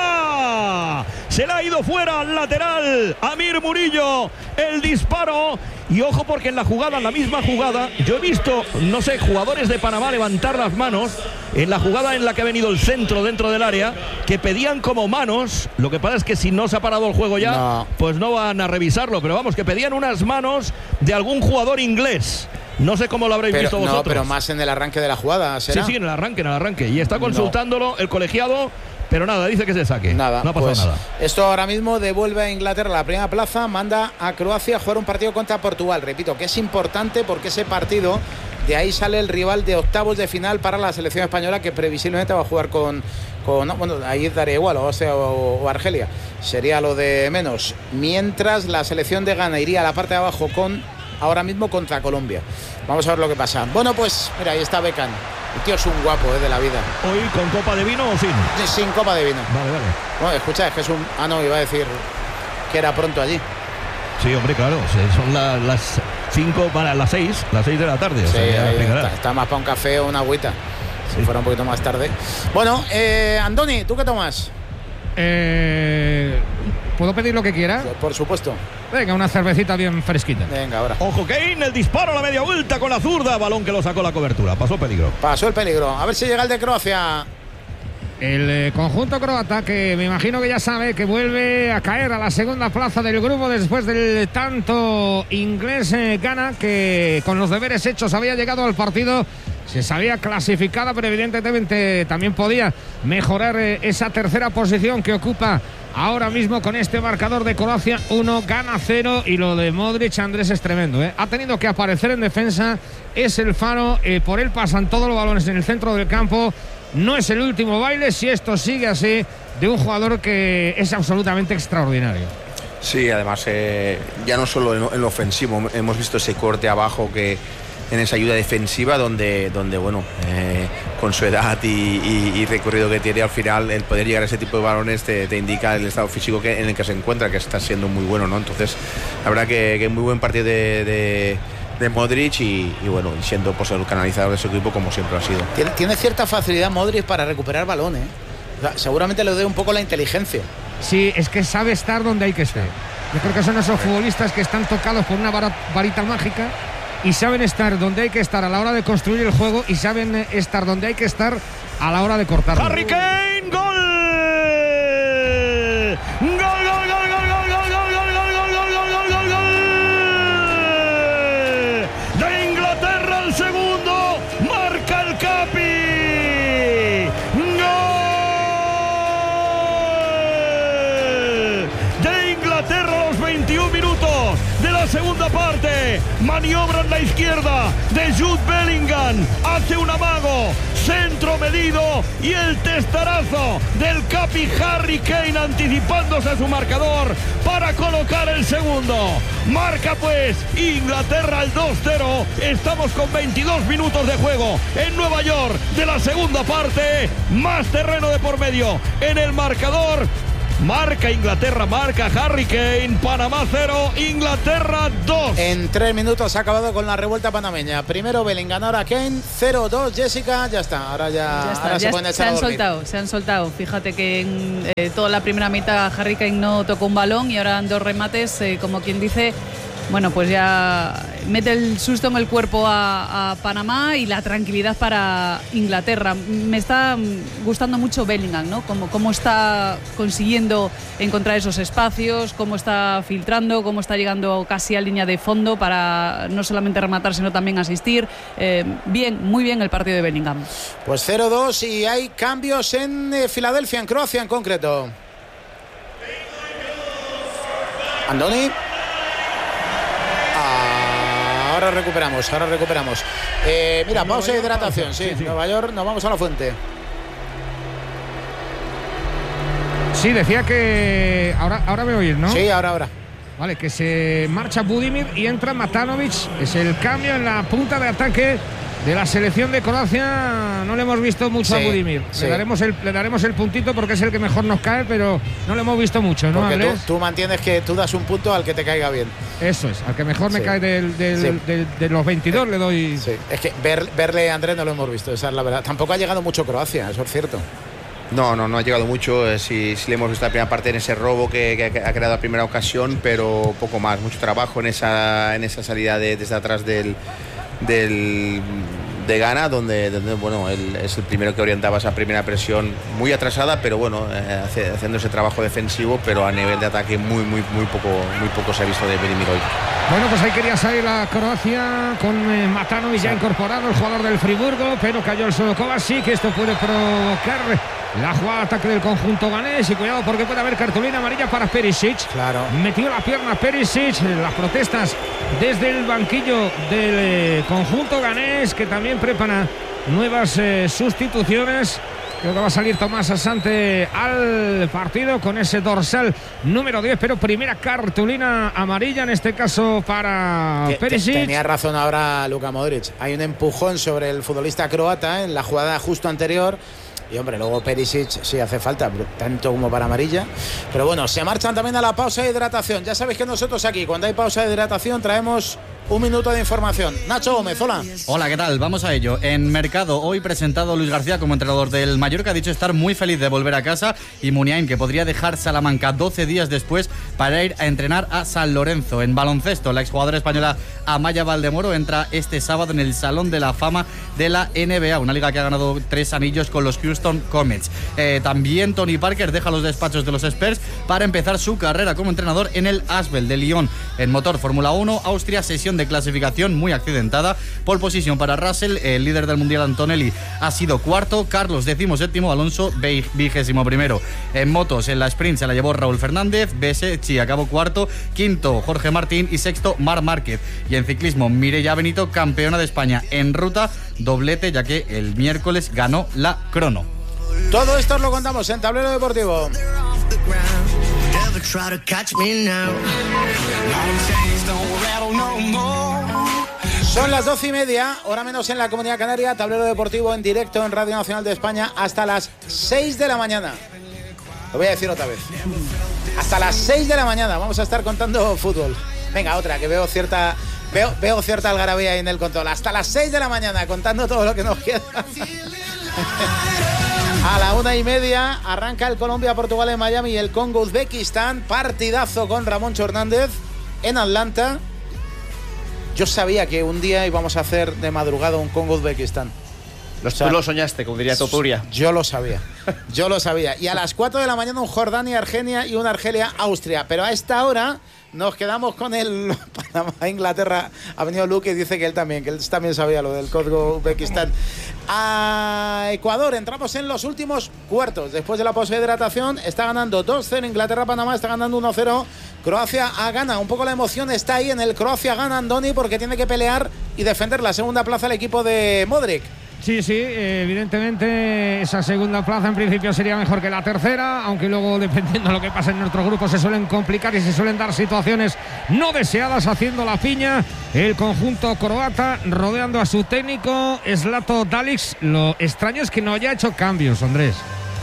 fuera. Se le ha ido fuera al lateral Amir Murillo, el disparo. Y ojo porque en la jugada, en la misma jugada, yo he visto, no sé, jugadores de Panamá levantar las manos en la jugada en la que ha venido el centro dentro del área, que pedían como manos. Lo que pasa es que si no se ha parado el juego ya, No. pues no van a revisarlo. Pero vamos, que pedían unas manos de algún jugador inglés. No sé cómo lo habréis Pero, visto no, vosotros. pero más en el arranque de la jugada, Sí, ¿será? sí, en el arranque, en el arranque. Y está consultándolo el colegiado, pero nada, dice que se saque. Nada, no ha pasado pues nada. esto ahora mismo devuelve a Inglaterra la primera plaza, manda a Croacia a jugar un partido contra Portugal. Repito, que es importante porque ese partido, de ahí sale el rival de octavos de final para la selección española, que previsiblemente va a jugar con, con no, bueno, ahí daría igual, o sea, o, o Argelia. Sería lo de menos. Mientras la selección de Ghana iría a la parte de abajo con, ahora mismo contra Colombia. Vamos a ver lo que pasa. Bueno, pues mira, ahí está Beckham. El tío es un guapo, eh, de la vida. ¿Hoy con copa de vino o sin? Sin copa de vino. Vale, vale. Bueno, escucha, es que es un... Ah, no, iba a decir que era pronto allí. Sí, hombre, claro. sí, Son la- las cinco para las seis, las seis de la tarde. O Sí, sea, ya ahí explicará. está, está más para un café o una agüita. Si Sí. fuera un poquito más tarde. Bueno, eh, Andoni, ¿tú qué tomas? Eh, ¿Puedo pedir lo que quiera? Por supuesto. Venga, una cervecita bien fresquita. Venga, ahora. Ojo, Kane, el disparo a la media vuelta con la zurda. Balón que lo sacó la cobertura. Pasó peligro. Pasó el peligro. A ver si llega el de Croacia. El eh, conjunto croata, que me imagino que ya sabe que vuelve a caer a la segunda plaza del grupo después del tanto inglés, eh, Ghana, que con los deberes hechos había llegado al partido, se sabía clasificada, pero evidentemente también podía mejorar eh, esa tercera posición que ocupa ahora mismo con este marcador de Croacia uno, Ghana cero. Y lo de Modric, Andrés, es tremendo, ¿eh? Ha tenido que aparecer en defensa, es el faro, eh, por él pasan todos los balones en el centro del campo. No es el último baile, si esto sigue así, de un jugador que es absolutamente extraordinario. Sí, además, eh, ya no solo en lo, en lo ofensivo, hemos visto ese corte abajo que en esa ayuda defensiva donde, donde bueno, eh, con su edad y, y, y recorrido que tiene, al final el poder llegar a ese tipo de balones te, te indica el estado físico que, en el que se encuentra, que está siendo muy bueno, ¿no? Entonces, la verdad que, que muy buen partido de, de, de Modric y, y bueno, siendo pues, el canalizador de su equipo como siempre ha sido. Tiene, tiene cierta facilidad Modric para recuperar balones. O sea, seguramente le dé un poco la inteligencia. Sí, es que sabe estar donde hay que estar. Yo creo que son esos futbolistas que están tocados por una vara- varita mágica y saben estar donde hay que estar a la hora de construir el juego y saben eh, estar donde hay que estar a la hora de cortarlo. Harry Kane, gol. Gol, gol, gol, gol, gol, gol, gol, gol, gol, gol, gol, gol, gol, gol, gol. De Inglaterra, el segundo, marca el Capi. maniobra en la izquierda de Jude Bellingham, hace un amago, centro medido y el testarazo del capi Harry Kane anticipándose a su marcador para colocar el segundo. Marca pues Inglaterra el dos cero. Estamos con veintidós minutos de juego en Nueva York de la segunda parte. Más terreno de por medio en el marcador. Marca Inglaterra, marca Harry Kane. Panamá cero, Inglaterra dos. En tres minutos ha acabado con la revuelta panameña. Primero Bellingham, ahora Kane, cero dos. Jessica, ya está. Ahora ya, Ya está, ahora ya se pueden se echar a han dormir. soltado, se han soltado. Fíjate que en eh, toda la primera mitad Harry Kane no tocó un balón y ahora en dos remates, eh, como quien dice, bueno, pues ya mete el susto en el cuerpo a, a Panamá y la tranquilidad para Inglaterra. Me está gustando mucho Bellingham, ¿no? Cómo, cómo está consiguiendo encontrar esos espacios, cómo está filtrando, cómo está llegando casi a línea de fondo para no solamente rematar, sino también asistir. Eh, bien, muy bien el partido de Bellingham. Pues cero dos y hay cambios en eh, Filadelfia, en Croacia en concreto. Andoni. Ahora recuperamos, ahora recuperamos. Eh, mira, pausa de hidratación, sí, sí, sí. Nueva York, nos vamos a la fuente. Sí, decía que ahora, ahora me oís, ¿no? Sí, ahora, ahora. Vale, que se marcha Budimir y entra Matanovic. Es el cambio en la punta de ataque de la selección de Croacia. No le hemos visto mucho sí, a Budimir. Sí. Le, daremos el, le daremos el puntito porque es el que mejor nos cae, pero no le hemos visto mucho, ¿no? Porque tú, tú mantienes que tú das un punto al que te caiga bien. Eso es, al que mejor me sí. cae del, del, sí. del, de los veintidós sí. le doy. Sí. Es que ver, verle a Andrés no lo hemos visto, esa es la verdad. Tampoco ha llegado mucho Croacia, eso es cierto. No, no, no ha llegado mucho. Eh, sí, sí le hemos visto la primera parte en ese robo que, que ha creado la primera ocasión, pero poco más. Mucho trabajo en esa, en esa salida de, desde atrás del, del de Ghana, donde, donde bueno, él es el primero que orientaba esa primera presión muy atrasada, pero bueno, eh, hace, haciendo ese trabajo defensivo, pero a nivel de ataque muy, muy, muy poco, muy poco se ha visto de Budimir hoy. Bueno, pues ahí quería salir la Croacia con eh, Matanovic ya incorporado, el jugador del Friburgo, pero cayó el solo Kovacic, que esto puede provocar la jugada de ataque del conjunto ganés y cuidado porque puede haber cartulina amarilla para Perisic. Claro. Metió la pierna Perisic, las protestas desde el banquillo del eh, conjunto ganés, que también prepara nuevas eh, sustituciones. Creo que va a salir Tomás Asante al partido con ese dorsal número diez, pero primera cartulina amarilla en este caso para que, Perisic. Tenía razón ahora Luka Modric. Hay un empujón sobre el futbolista croata en la jugada justo anterior. Y hombre, luego Perisic sí hace falta, tanto como para amarilla. Pero bueno, se marchan también a la pausa de hidratación. Ya sabéis que nosotros aquí, cuando hay pausa de hidratación, traemos un minuto de información. Nacho Gómez, hola. Hola, ¿qué tal? Vamos a ello. En Mercado, hoy presentado Luis García como entrenador del Mallorca, ha dicho estar muy feliz de volver a casa, y Muniain, que podría dejar Salamanca doce días después para ir a entrenar a San Lorenzo. En baloncesto, la exjugadora española Amaya Valdemoro entra este sábado en el Salón de la Fama de la N B A, una liga que ha ganado tres anillos con los Houston Comets. Eh, también Tony Parker deja los despachos de los Spurs para empezar su carrera como entrenador en el Asvel de Lyon. En motor Fórmula uno, Austria, sesión de clasificación muy accidentada. Pole position para Russell, el líder del mundial Antonelli ha sido cuarto, Carlos decimoséptimo, Alonso vigésimo primero. En motos, en la sprint se la llevó Raúl Fernández, Besecchi acabó cuarto, quinto Jorge Martín y sexto Marc Márquez. Y en ciclismo, Mireia Benito, campeona de España en ruta, doblete ya que el miércoles ganó la crono. Todo esto os lo contamos en Tablero Deportivo. Son las doce y media, hora menos en la Comunidad Canaria. Tablero Deportivo en directo en Radio Nacional de España hasta las seis de la mañana. Lo voy a decir otra vez. Hasta las seis de la mañana vamos a estar contando fútbol. Venga, otra, que veo cierta veo, veo cierta algarabía ahí en el control. Hasta las seis de la mañana contando todo lo que nos queda. A la una y media arranca el Colombia-Portugal en Miami y el Congo-Uzbekistán. Partidazo con Ramón Hernández en Atlanta. Yo sabía que un día íbamos a hacer de madrugada un Congo-Uzbekistán. Los, O sea, tú lo soñaste, como diría Topuria. Yo lo sabía, yo lo sabía. Y a las cuatro de la mañana un Jordania-Argelia y un Argelia-Austria. Pero a esta hora nos quedamos con el Panamá-Inglaterra. Ha venido Luke y dice que él también, que él también sabía lo del Congo-Uzbekistán. A Ecuador, entramos en los últimos cuartos. Después de la poshidratación, está ganando dos cero Inglaterra-Panamá, está ganando uno cero. Croacia a Ghana. Un poco la emoción está ahí en el Croacia-Ghana, Andoni, porque tiene que pelear y defender la segunda plaza el equipo de Modric. Sí, sí, evidentemente esa segunda plaza en principio sería mejor que la tercera, aunque luego dependiendo de lo que pase en nuestro grupo se suelen complicar y se suelen dar situaciones no deseadas haciendo la piña. El conjunto croata rodeando a su técnico Zlatko Dalic. Lo extraño es que no haya hecho cambios, Andrés.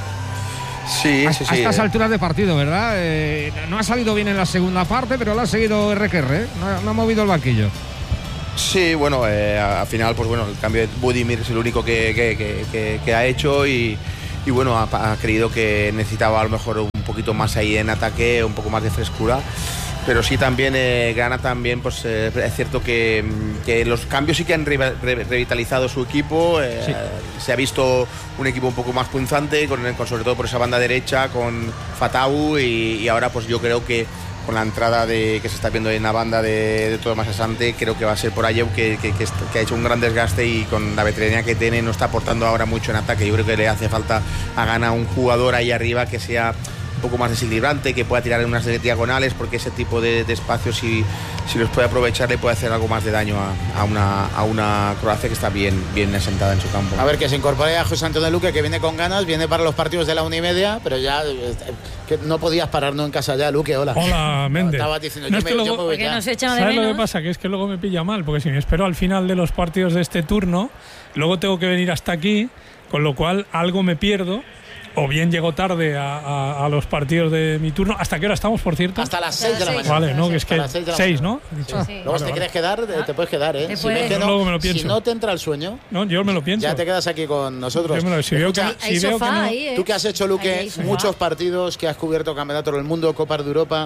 Sí, a, sí, a sí. estas alturas de partido, ¿verdad? Eh, no ha salido bien en la segunda parte, pero lo ha seguido R Q R, ¿eh? no, no ha movido el banquillo. Sí, bueno, eh, al final, pues bueno, el cambio de Budimir es el único que, que, que, que, que ha hecho y, y bueno, ha, ha creído que necesitaba a lo mejor un poquito más ahí en ataque, un poco más de frescura. Pero sí también, eh, Ghana también, pues eh, es cierto que, que los cambios sí que han re, re, revitalizado su equipo. Eh, sí. Se ha visto un equipo un poco más punzante, con, con, sobre todo por esa banda derecha, con Fatau y, y ahora pues yo creo que con la entrada de que se está viendo en la banda de, de Tomás Asante, creo que va a ser por Ayew que, que, que, que ha hecho un gran desgaste y con la veteranía que tiene no está aportando ahora mucho en ataque. Yo creo que le hace falta a Ghana un jugador ahí arriba que sea un poco más desequilibrante, que pueda tirar en unas diagonales, porque ese tipo de, de espacios si, si los puede aprovechar le puede hacer algo más de daño a, a, una, a una Croacia que está bien, bien asentada en su campo. A ver, que se incorpore a José Antonio Luque, que viene con ganas, viene para los partidos de la una y media, pero ya que no podías pararnos en casa ya. Luque, hola. Hola, Méndez. Estabas diciendo, no, yo, es me, que luego, yo me voy ya. Nos echan de ¿Sabes menos? lo que pasa? Que es que luego me pilla mal, porque si me espero al final de los partidos de este turno, luego tengo que venir hasta aquí, con lo cual algo me pierdo. O bien llego tarde a, a, a los partidos de mi turno. ¿Hasta qué hora estamos, por cierto? Hasta las seis de la mañana. Vale, ¿no? Que es que seis, ¿no? Sí. Ah, luego, si te quieres quedar, te puedes quedar, ¿eh? Si, ves que no, luego me lo pienso. Si no te entra el sueño, no, yo me lo pienso. Ya te quedas aquí con nosotros. Yo me lo, si Escucha, veo que, si veo que no, ahí, ¿eh? Tú que has hecho, Luque, muchos partidos, que has cubierto campeonato del mundo, Copas de Europa.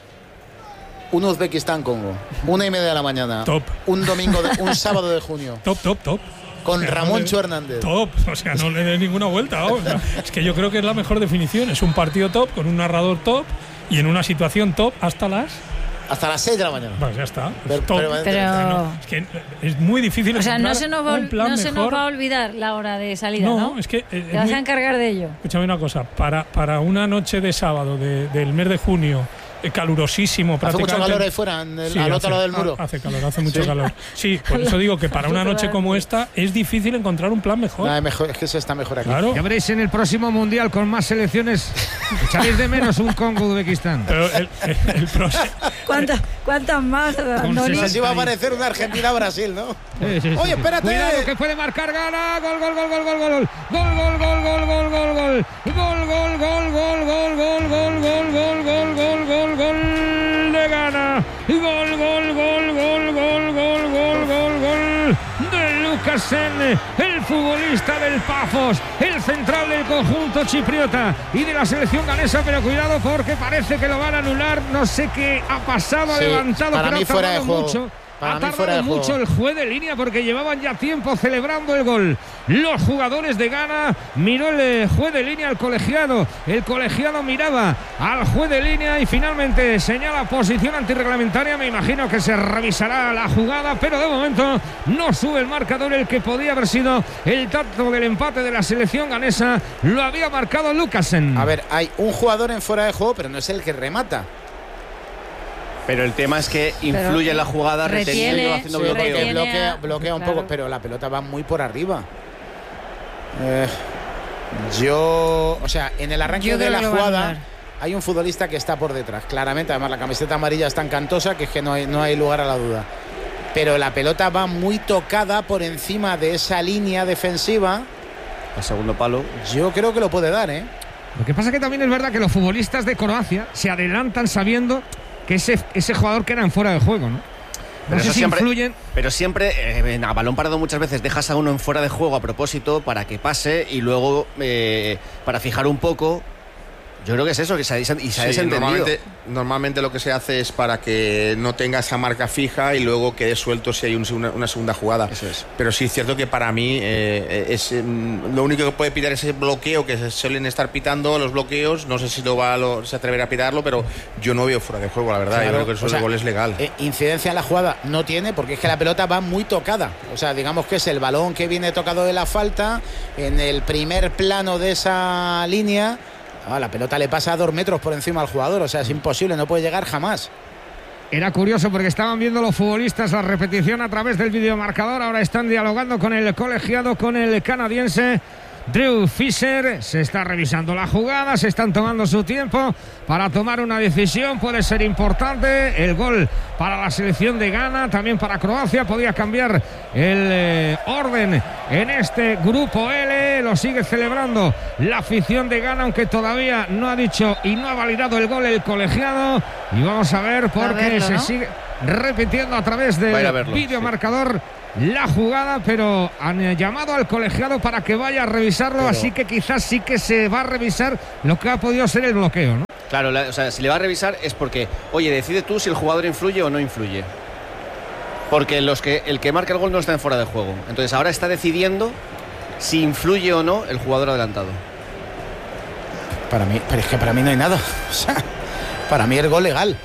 Un Uzbekistán-Congo. Una y media de la mañana. Top. Un domingo, de, un sábado de junio. Top, top, top. Con o sea, Ramón no Chu Hernández. Top, o sea, no le dé ninguna vuelta. O sea, es que yo creo que es la mejor definición. Es un partido top, con un narrador top y en una situación top hasta las... Hasta las seis de la mañana. Pues ya está. Pero, top. pero, pero... No, es que es muy difícil. O sea, no se nos va, un plan no se mejor. nos va a olvidar la hora de salida, ¿no? No, es que... Te vas muy... a encargar de ello. Escúchame una cosa. Para, para una noche de sábado de, del mes de junio... calurosísimo prácticamente. Hace mucho calor ahí fuera, en el, sí, al otro hace, lado del muro. Hace calor, hace mucho ¿Sí? calor. Sí, por eso digo que para una noche como esta es difícil encontrar un plan mejor. No, mejor es que se está mejor aquí. Claro. Ya veréis en el próximo mundial con más selecciones. Echaréis de menos un Congo-Uzbekistán. Pero el, el, el próximo. ¿Cuántas, ¿Cuántas más? Así va a aparecer una Argentina-Brasil, ¿no? Sí, sí, Oye, sí, espérate. Cuidado que puede marcar Ghana. Gol, gol, gol, gol, gol, gol. Gol, gol, gol, gol, gol, gol, gol. Gol, gol, gol, gol, gol, gol, gol, gol, gol, gol, gol, gol, gol. De Ghana, gol, gol, gol, gol, gol, gol, gol, gol, gol de Lukasen, el futbolista del Pafos, el central del conjunto chipriota y de la selección ganesa, pero cuidado porque parece que lo van a anular, no sé qué ha pasado, ha sí, levantado, para pero mí ha fuera de tardado juego. mucho. Para ha mí fuera tardado de mucho juego. el juez de línea porque llevaban ya tiempo celebrando el gol. Los jugadores de Ghana, miró el juez de línea al colegiado. El colegiado miraba al juez de línea y finalmente señala posición antirreglamentaria. Me imagino que se revisará la jugada, pero de momento no sube el marcador. El que podía haber sido el tanto del empate de la selección ganesa lo había marcado Lukasen. A ver, hay un jugador en fuera de juego, pero no es el que remata. Pero el tema es que influye en la jugada, reteniendo y haciendo sí, bloqueo. Bloquea, bloquea un claro. poco, pero la pelota va muy por arriba. Eh, yo, o sea, en el arranque Yo de creo la que lo va a jugada anular. hay un futbolista que está por detrás, claramente. Además, la camiseta amarilla es tan cantosa que es que no hay, no hay lugar a la duda. Pero la pelota va muy tocada por encima de esa línea defensiva. El segundo palo. Yo creo que lo puede dar, ¿eh? Lo que pasa es que también es verdad que los futbolistas de Croacia se adelantan sabiendo que ese, ese jugador queda en fuera de juego, ¿no? Pero No sé eso si siempre, influyen. pero siempre, eh, a balón parado muchas veces dejas a uno en fuera de juego a propósito para que pase y luego eh, para fijar un poco. Yo creo que es eso, que se ha, y se ha Sí, desentendido. normalmente, normalmente lo que se hace es para que no tenga esa marca fija y luego quede suelto si hay un, una, una segunda jugada. Eso es. Pero sí es cierto que para mí eh, es mm, lo único que puede pitar es ese bloqueo que se suelen estar pitando los bloqueos. No sé si lo va lo, se atreverá a pitarlo, pero yo no veo fuera de juego, la verdad. Claro, yo creo que eso o sea, el gol es legal. Eh, incidencia en la jugada no tiene, porque es que la pelota va muy tocada. O sea, digamos que es el balón que viene tocado de la falta en el primer plano de esa línea. Ah, la pelota le pasa a dos metros por encima al jugador, o sea, es imposible, no puede llegar jamás. Era curioso porque estaban viendo los futbolistas la repetición a través del videomarcador, ahora están dialogando con el colegiado, con el canadiense Drew Fisher. Se está revisando la jugada, se están tomando su tiempo para tomar una decisión, puede ser importante el gol para la selección de Ghana, también para Croacia, podía cambiar el eh, orden en este grupo L, lo sigue celebrando la afición de Ghana, aunque todavía no ha dicho y no ha validado el gol el colegiado, y vamos a ver porque verlo, se ¿no? sigue repitiendo a través del videomarcador sí. la jugada, pero han llamado al colegiado para que vaya a revisarlo, pero... así que quizás sí que se va a revisar lo que ha podido ser el bloqueo, ¿no? Claro, la, o sea, si le va a revisar es porque, oye, decide tú si el jugador influye o no influye. Porque los que, el que marca el gol no está en fuera de juego. Entonces ahora está decidiendo si influye o no el jugador adelantado. Para mí, pero es que para mí no hay nada. O sea, para mí es gol legal.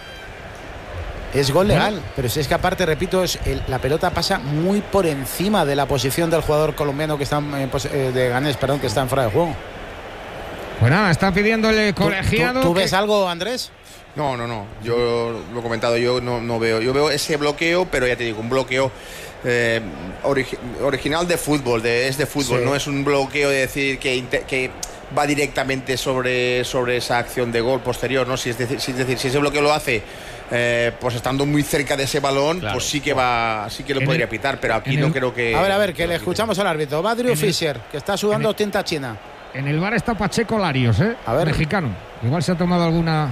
Es gol legal, bueno. Pero si es que aparte, repito, es el, la pelota pasa muy por encima de la posición del jugador colombiano que está en, eh, de Ganés, perdón, que está en fuera de juego. Pues nada, está pidiendo el colegiado. ¿Tú, tú, tú que... ves algo, Andrés? No, no, no. Yo lo he comentado, yo no, no veo. Yo veo ese bloqueo, pero ya te digo, un bloqueo eh, origi original de fútbol, de, es de fútbol, sí. No es un bloqueo de decir que, que va directamente sobre, sobre esa acción de gol posterior, ¿no? Si es decir, si, es decir, si ese bloqueo lo hace eh, pues estando muy cerca de ese balón, claro, pues sí que va, sí que lo podría el, pitar, pero aquí no el, creo que. A ver, a ver, que le escuchamos al árbitro. Va Drew Fisher, que está sudando el, tinta china. En el bar está Pacheco Larios, ¿eh? A ver. Mexicano. Igual se ha tomado alguna.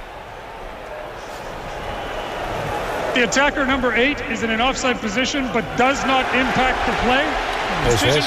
The attacker number eight is in an offside position but does not impact the play. Eso es.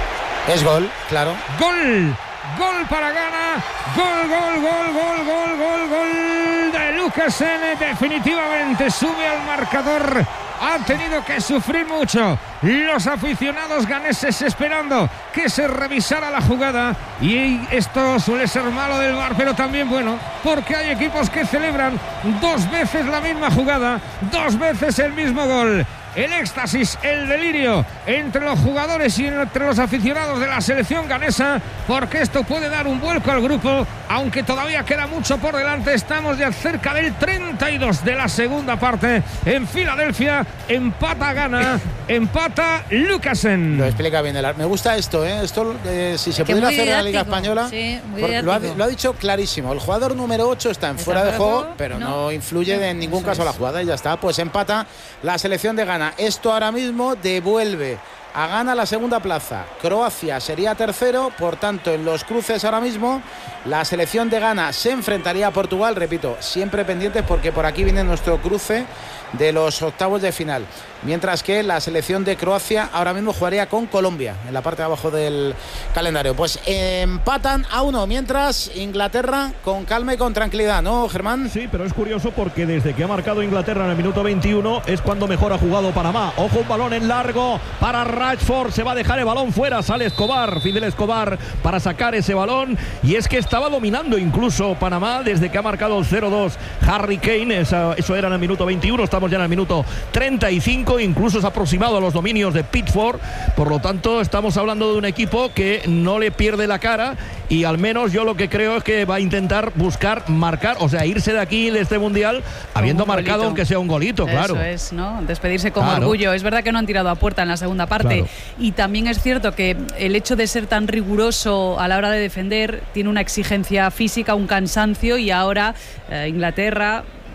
Es gol, claro. Gol. Gol para Ghana. Gol, gol, gol, gol, gol, gol, gol de Lucasen. Definitivamente sube al marcador. Han tenido que sufrir mucho los aficionados ganeses esperando que se revisara la jugada, y esto suele ser malo del V A R, pero también bueno, porque hay equipos que celebran dos veces la misma jugada, dos veces el mismo gol. El éxtasis, el delirio entre los jugadores y entre los aficionados de la selección ganesa, porque esto puede dar un vuelco al grupo, aunque todavía queda mucho por delante. Estamos ya cerca del treinta y dos de la segunda parte en Filadelfia. Empata Ghana, empata Lucasen. Lo explica bien el árbitro. Me gusta esto, ¿eh? Esto, eh, si se pudiera hacer en la Liga Española, sí, lo, ha, lo ha dicho clarísimo. El jugador número ocho está en está fuera de juego, juego pero no, no influye no, en ningún caso es. la jugada, y ya está. Pues empata la selección de Ghana. Esto ahora mismo devuelve a Ghana la segunda plaza. Croacia sería tercero, por tanto en los cruces ahora mismo la selección de Ghana se enfrentaría a Portugal, repito, siempre pendientes porque por aquí viene nuestro cruce de los octavos de final, mientras que la selección de Croacia ahora mismo jugaría con Colombia en la parte de abajo del calendario. Pues empatan a uno, mientras Inglaterra con calma y con tranquilidad, ¿no, Germán? Sí, pero es curioso porque desde que ha marcado Inglaterra en el minuto veintiuno es cuando mejor ha jugado Panamá. Ojo, un balón en largo para Rashford, se va a dejar el balón fuera, sale Escobar, Fidel Escobar para sacar ese balón, y es que estaba dominando incluso Panamá desde que ha marcado el cero dos Harry Kane, eso, eso era en el minuto veintiuno, estamos ya en el minuto treinta y cinco, incluso se ha aproximado a los dominios de Pickford, por lo tanto estamos hablando de un equipo que no le pierde la cara, y al menos yo lo que creo es que va a intentar buscar marcar, o sea, irse de aquí, de este mundial, habiendo marcado golito, aunque sea un golito, claro. Eso es, ¿no? Despedirse con claro. orgullo. Es verdad que no han tirado a puerta en la segunda parte, claro. Y también es cierto que el hecho de ser tan riguroso a la hora de defender tiene una exigencia física, un cansancio, y ahora eh, Inglaterra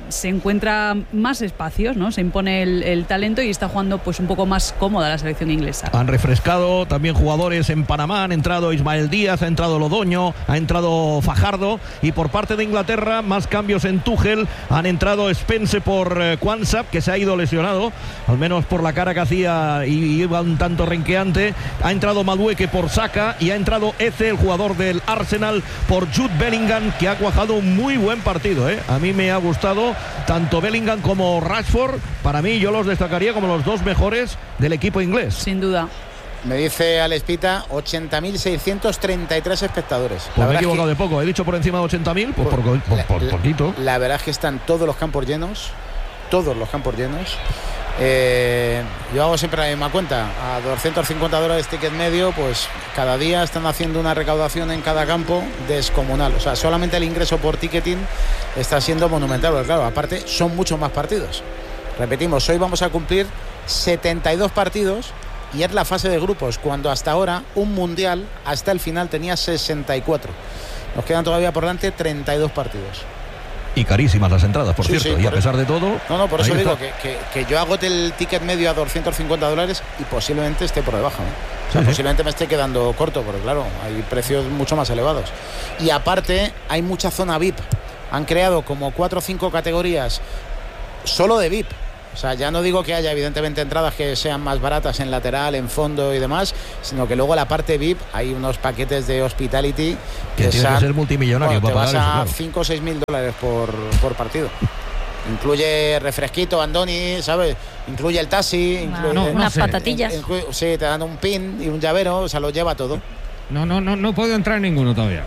se encuentra más espacios, ¿no? Se impone el, el talento y está jugando pues un poco más cómoda la selección inglesa. Han refrescado también jugadores en Panamá, han entrado Ismael Díaz, ha entrado Lodoño, ha entrado Fajardo, y por parte de Inglaterra más cambios en Tuchel. Han entrado Spence por eh, Quansah, que se ha ido lesionado, al menos por la cara que hacía y iba un tanto renqueante. Ha entrado Madueke por Saka y ha entrado Eze, el jugador del Arsenal, por Jude Bellingham, que ha cuajado un muy buen partido, ¿eh? A mí me ha gustado tanto Bellingham como Rashford. Para mí, yo los destacaría como los dos mejores del equipo inglés. Sin duda. Me dice Alex Pita, ochenta mil seiscientos treinta y tres espectadores. Pues me he equivocado de poco, he dicho por encima de ochenta mil, pues por, por, por, por poquito. La, la verdad es que están todos los campos llenos, todos los campos llenos. Eh, yo hago siempre la misma cuenta, a doscientos cincuenta dólares ticket medio, pues cada día están haciendo una recaudación en cada campo descomunal. O sea, solamente el ingreso por ticketing está siendo monumental, porque claro, aparte son muchos más partidos. Repetimos, hoy vamos a cumplir setenta y dos partidos y es la fase de grupos, cuando hasta ahora un mundial hasta el final tenía sesenta y cuatro. Nos quedan todavía por delante treinta y dos partidos. Y carísimas las entradas, por sí, cierto, sí, y a pesar eso. de todo... No, no, por eso digo que, que, que yo agote el ticket medio a doscientos cincuenta dólares y posiblemente esté por debajo, ¿no? O sea, sí, posiblemente sí. me esté quedando corto, porque claro, hay precios mucho más elevados. Y aparte, hay mucha zona V I P. Han creado como cuatro o cinco categorías solo de V I P. O sea, ya no digo que haya evidentemente entradas que sean más baratas en lateral, en fondo y demás, sino que luego en la parte V I P hay unos paquetes de hospitality que, que tiene que ser multimillonario, bueno, para te vas pagar a eso, claro. cinco o seis mil dólares por, por partido. Incluye refresquito, Andoni, ¿sabes? Incluye el taxi, incluye, no, no unas sé, patatillas. Incluye, sí, te dan un pin y un llavero, o sea, lo lleva todo. No, no, no, no puedo entrar en ninguno todavía.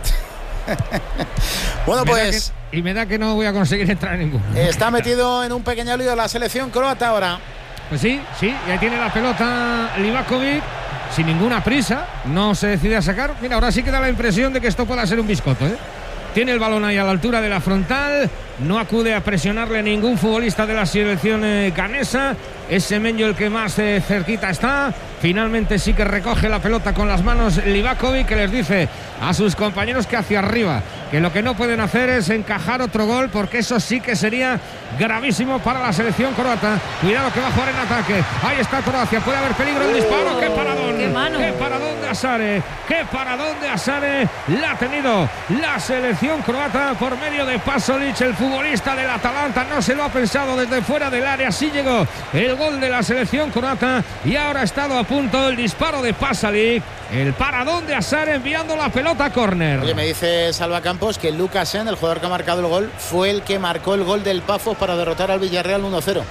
Bueno, pues... Que, y me da que no voy a conseguir entrar en ninguno. Está metido en un pequeño lío la selección croata ahora. Pues sí, sí, y ahí tiene la pelota Livakovic, sin ninguna prisa, no se decide a sacar. Mira, ahora sí que da la impresión de que esto pueda ser un biscoto, ¿eh? Tiene el balón ahí a la altura de la frontal, no acude a presionarle ningún futbolista de la selección eh, ganesa. Es Semenyo el que más eh, cerquita está. Finalmente sí que recoge la pelota con las manos Livakovic, que les dice a sus compañeros que hacia arriba, que lo que no pueden hacer es encajar otro gol, porque eso sí que sería gravísimo para la selección croata. Cuidado que va a jugar en ataque. Ahí está Croacia, puede haber peligro el disparo. ¡Qué paradón! ¡Qué mano! ¡Qué paradón de Asare! ¡Qué paradón de Asare! La ha tenido la selección croata por medio de Pasalic, el futbolista del Atalanta. No se lo ha pensado desde fuera del área. Sí llegó el gol de la selección croata y ahora ha estado a punto el disparo de Pasalic. El paradón de Asare enviando la pelota a córner. Oye, me dice Salva Campos que Lukasen, el jugador que ha marcado el gol, fue el que marcó el gol del Pafos para derrotar al Villarreal uno cero.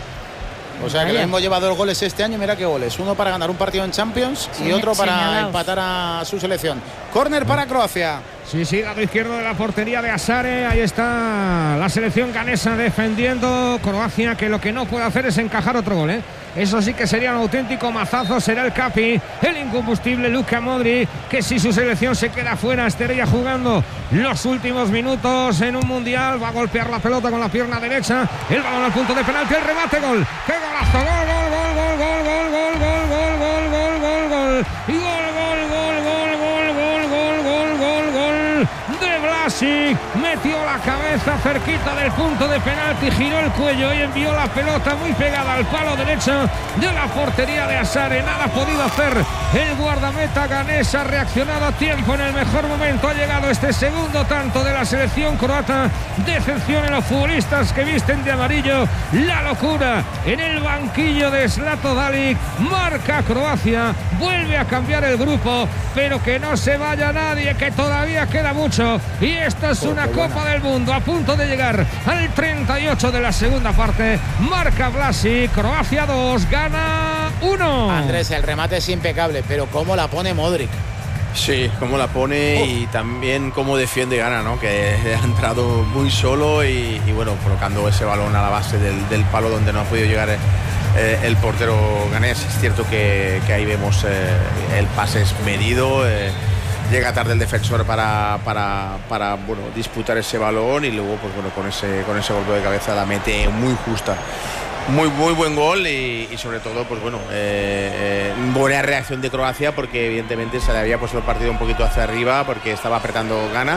O sea, que lo hemos llevado dos goles este año. Mira qué goles. Uno para ganar un partido en Champions y otro para señalaos. empatar a su selección. Córner para Croacia. Sí, sí, lado izquierdo de la portería de Asare. Ahí está la selección ganesa defendiendo. Croacia, que lo que no puede hacer es encajar otro gol, ¿eh? Eso sí que sería un auténtico mazazo. Será el Capi, el incombustible Luka Modric, que si su selección se queda fuera estaría jugando los últimos minutos en un mundial. Va a golpear la pelota con la pierna derecha. El balón al punto de penalti, el remate, gol. ¡Qué golazo! Gol, gol, gol, gol, gol, gol, gol, gol, gol, gol, gol, gol. Y gol, gol, gol, gol, gol, gol, gol, gol, gol, gol de Vlasic. Metió la cabeza cerquita del punto de penalti, giró el cuello y envió la pelota muy pegada al palo derecho de la portería de Asare. Nada ha podido hacer el guardameta ganés. Ha reaccionado a tiempo en el mejor momento. Ha llegado este segundo tanto de la selección croata. Decepción en los futbolistas que visten de amarillo. La locura en el banquillo de Zlato Dalic. Marca Croacia, vuelve a cambiar el grupo, pero que no se vaya nadie, que todavía queda mucho. Y esta es una Copa del Mundo a punto de llegar al treinta y ocho de la segunda parte. Marca Vlasic, Croacia dos, gana uno. Andrés, el remate es impecable, pero cómo la pone Modric. Sí, cómo la pone. Uf. Y también cómo defiende Gana, ¿no? Que ha entrado muy solo y, y bueno, colocando ese balón a la base del, del palo donde no ha podido llegar eh, el portero ganés. Es cierto que, que ahí vemos eh, el pase es medido, eh, llega tarde el defensor para, para, para bueno, disputar ese balón y luego pues bueno, con ese, con ese golpe de cabeza la mete muy justa. Muy, muy buen gol y, y sobre todo, pues bueno, eh, eh, buena reacción de Croacia porque evidentemente se le había puesto el partido un poquito hacia arriba porque estaba apretando Gana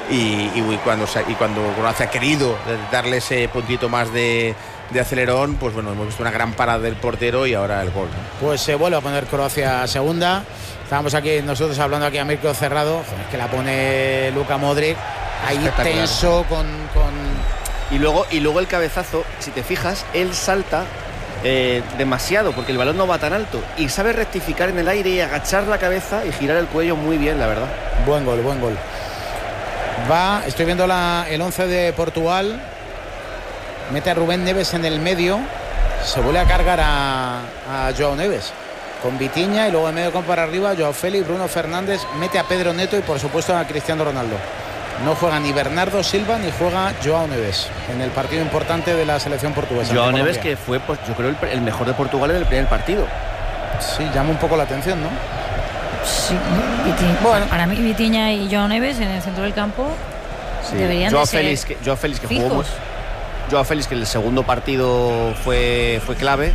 y, y cuando y cuando Croacia ha querido darle ese puntito más de, de acelerón, pues bueno, hemos visto una gran parada del portero y ahora el gol, ¿no? Pues se vuelve a poner Croacia segunda. Estábamos aquí nosotros hablando aquí a micro cerrado, joder, que la pone Luka Modric ahí tenso con, con... Y luego, y luego el cabezazo, si te fijas, él salta eh, demasiado porque el balón no va tan alto y sabe rectificar en el aire y agachar la cabeza y girar el cuello muy bien, la verdad. Buen gol, buen gol. Va, estoy viendo la, el once de Portugal. Mete a Rubén Neves en el medio. Se vuelve a cargar a, a Joao Neves con Vitinha y luego en medio campo para arriba Joao Félix, Bruno Fernández, mete a Pedro Neto y por supuesto a Cristiano Ronaldo. No juega ni Bernardo Silva ni juega Joao Neves en el partido importante de la selección portuguesa. Joao Neves, que fue, pues, yo creo, el, el mejor de Portugal en el primer partido. Sí, llama un poco la atención, ¿no? Sí, Viti- bueno, para mí Vitinha y Joao Neves en el centro del campo sí. deberían Joao de ser Félix, que, Joao Félix que fijos. jugó Joao Félix, que el segundo partido fue, fue clave,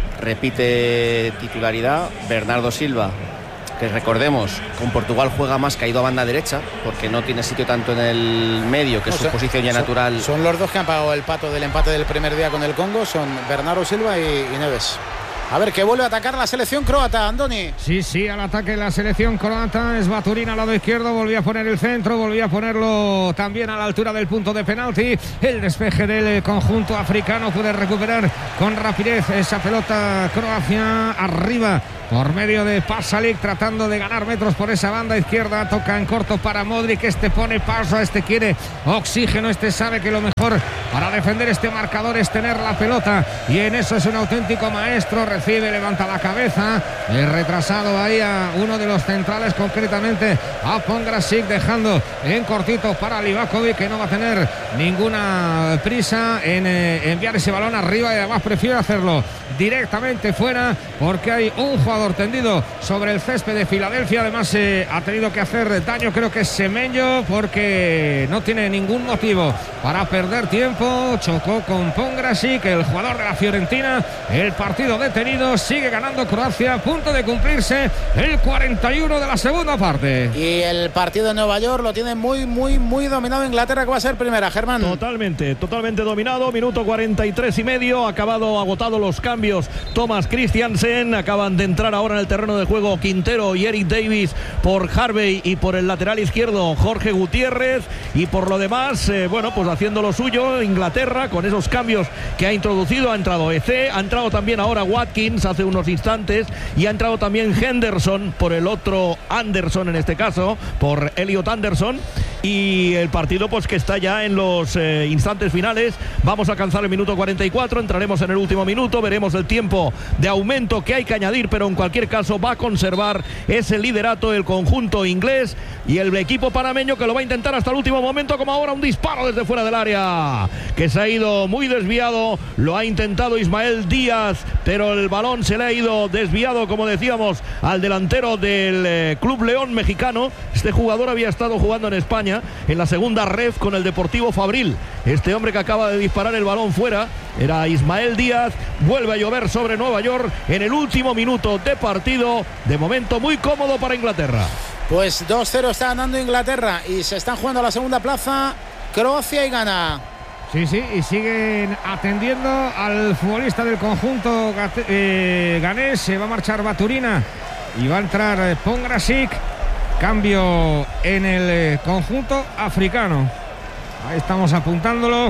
repite titularidad. Bernardo Silva, que recordemos, con Portugal juega más caído a banda derecha, porque no tiene sitio tanto en el medio, que No, es su son, posición ya son, natural. Son los dos que han pagado el pato del empate del primer día con el Congo, son Bernardo Silva y, y Neves. A ver, que vuelve a atacar la selección croata, Andoni. Sí, sí, al ataque la selección croata. Es Baturina al lado izquierdo, volvía a poner el centro, volvía a ponerlo también a la altura del punto de penalti. El despeje del conjunto africano puede recuperar con rapidez esa pelota. Croacia arriba por medio de Pasalic, tratando de ganar metros por esa banda izquierda. Toca en corto para Modric, este pone paso, este quiere oxígeno, este sabe que lo mejor para defender este marcador es tener la pelota, y en eso es un auténtico maestro. Recibe, levanta la cabeza, el retrasado ahí a uno de los centrales, concretamente a Pongrasic, dejando en cortito para Livakovic, que no va a tener ninguna prisa en eh, enviar ese balón arriba, y además prefiere hacerlo directamente fuera, porque hay un jugador tendido sobre el césped de Filadelfia. Además eh, ha tenido que hacer daño, creo que es Semenyo, porque no tiene ningún motivo para perder tiempo. Chocó con Pongrasic, el jugador de la Fiorentina. El partido detenido, sigue ganando Croacia, a punto de cumplirse el cuarenta y uno de la segunda parte. Y el partido de Nueva York lo tiene muy, muy, muy dominado Inglaterra, que va a ser primera, Germán. Totalmente, totalmente dominado. Minuto cuarenta y tres y medio, acabado, agotado los cambios. Thomas Christiansen, acaban de entrar ahora en el terreno de juego Quintero y Eric Davis por Harvey, y por el lateral izquierdo Jorge Gutiérrez. Y por lo demás, eh, bueno, pues haciendo lo suyo Inglaterra con esos cambios que ha introducido. Ha entrado E C, ha entrado también ahora Watkins hace unos instantes, y ha entrado también Henderson por el otro Anderson, en este caso por Elliot Anderson. Y el partido pues que está ya en los eh, instantes finales. Vamos a alcanzar el minuto cuarenta y cuatro, entraremos en el último minuto, veremos el tiempo de aumento que hay que añadir, pero en cualquier caso va a conservar ese liderato el conjunto inglés, y el equipo panameño que lo va a intentar hasta el último momento, como ahora un disparo desde fuera del área que se ha ido muy desviado. Lo ha intentado Ismael Díaz, pero el balón se le ha ido desviado, como decíamos, al delantero del eh, Club León mexicano. Este jugador había estado jugando en España en la segunda ref con el Deportivo Fabril. Este hombre que acaba de disparar el balón fuera era Ismael Díaz. Vuelve a llover sobre Nueva York en el último minuto de partido, de momento muy cómodo para Inglaterra. Pues dos cero está ganando Inglaterra, y se están jugando a la segunda plaza Croacia y Ghana. Sí, sí, y siguen atendiendo al futbolista del conjunto eh, ganés. Se va a marchar Baturina y va a entrar eh, Pongrasic. Cambio en el eh, conjunto africano. Ahí estamos apuntándolo.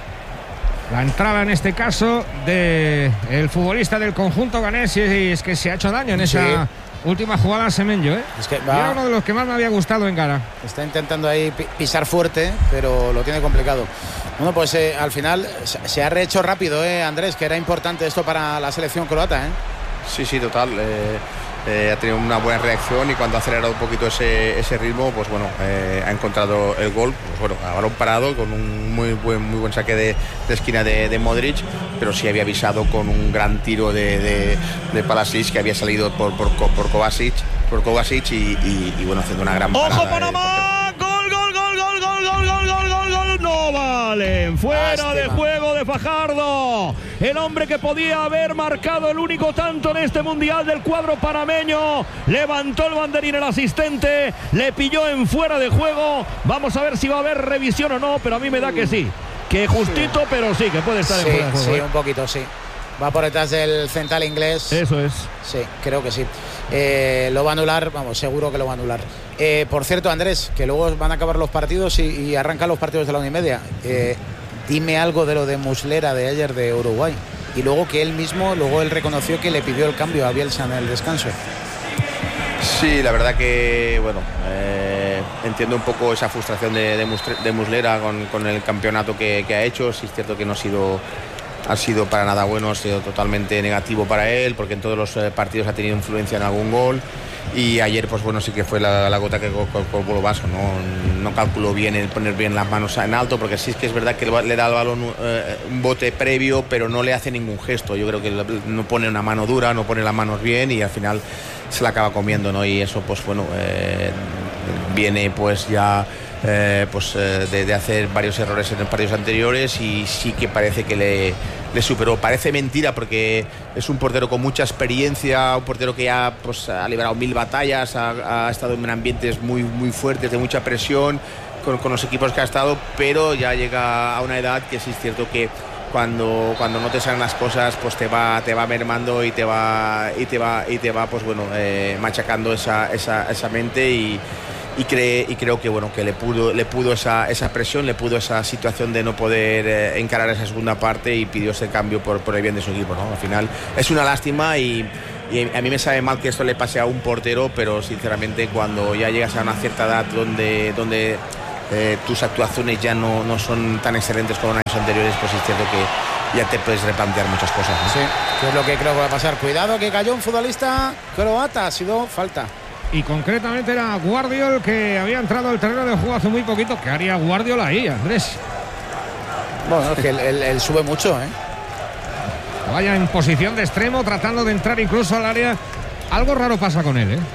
La entrada en este caso de el futbolista del conjunto ganés, y es que se ha hecho daño en esa sí. última jugada Semenyo, ¿eh? Es que va, era uno de los que más me había gustado en Ghana. Está intentando ahí pisar fuerte, pero lo tiene complicado. Bueno, pues eh, al final se ha rehecho rápido, ¿eh, Andrés? Que era importante esto para la selección croata, ¿eh? Sí, sí, total. Eh, eh, ha tenido una buena reacción, y cuando ha acelerado un poquito ese, ese ritmo, pues bueno, eh, ha encontrado el gol. Pues bueno, a balón parado, con un muy buen, muy buen saque de, de esquina de, de Modric, pero sí había avisado con un gran tiro de, de, de Palasic, que había salido por, por, por Kovacic, por Kovacic y, y, y bueno, haciendo una gran parada. ¡Ojo, Panamá! ¡Gol, gol, gol, gol, gol, gol, gol, gol, gol, gol! ¡No va! Allen. Fuera Lástima. de juego de Fajardo. El hombre que podía haber marcado el único tanto en este mundial del cuadro panameño. Levantó el banderín el asistente. Le pilló en fuera de juego. Vamos a ver si va a haber revisión o no, pero a mí me da que sí. Que justito, sí. pero sí, que puede estar sí, en fuera de juego. Sí, ¿eh? un poquito, sí. Va por detrás del central inglés. Eso es. Sí, creo que sí. Eh, lo va a anular, vamos, seguro que lo va a anular. Eh, por cierto, Andrés, que luego van a acabar los partidos y, y arrancan los partidos de la una y media. Eh, dime algo de lo de Muslera de ayer de Uruguay. Y luego que él mismo, luego él reconoció que le pidió el cambio a Bielsa en el descanso. Sí, la verdad que, bueno, eh, entiendo un poco esa frustración de, de, Mustre, de Muslera con, con el campeonato que, que ha hecho. Sí es cierto que no ha sido, ha sido para nada bueno, ha sido totalmente negativo para él, porque en todos los eh, partidos ha tenido influencia en algún gol. Y ayer, pues bueno, sí que fue la, la gota que colgó el vaso, ¿no? No calculó bien el poner bien las manos en alto, porque sí es que es verdad que le da al balón eh, un bote previo, pero no le hace ningún gesto. Yo creo que no pone una mano dura, no pone las manos bien y al final se la acaba comiendo, ¿no? Y eso, pues bueno, eh, viene pues ya eh, pues eh, de, de hacer varios errores en los partidos anteriores y sí que parece que le, le superó. Parece mentira porque es un portero con mucha experiencia, un portero que ya pues, ha librado mil batallas, ha, ha estado en ambientes muy, muy fuertes, de mucha presión con, con los equipos que ha estado, pero ya llega a una edad que sí es cierto que Cuando, cuando no te salen las cosas, pues te va, te va mermando y te va, y te va, y te va, pues bueno, eh, machacando esa, esa, esa mente y, y, cree, y creo que bueno, que le pudo, le pudo esa, esa presión, le pudo esa situación de no poder eh, encarar esa segunda parte y pidió ese cambio por, por el bien de su equipo, ¿no? Al final es una lástima y, y a mí me sabe mal que esto le pase a un portero, pero sinceramente cuando ya llegas a una cierta edad donde, donde Eh, tus actuaciones ya no, no son tan excelentes como en años anteriores, pues es cierto que ya te puedes replantear muchas cosas, ¿no? Sí, que es lo que creo que va a pasar. Cuidado que cayó un futbolista croata, ha sido falta. Y concretamente era Guardiol, que había entrado al terreno de juego hace muy poquito. ¿Qué haría Guardiol ahí, Andrés? Bueno, es que él, él, él sube mucho, ¿eh? Vaya en posición de extremo, tratando de entrar incluso al área. Algo raro pasa con él, ¿eh?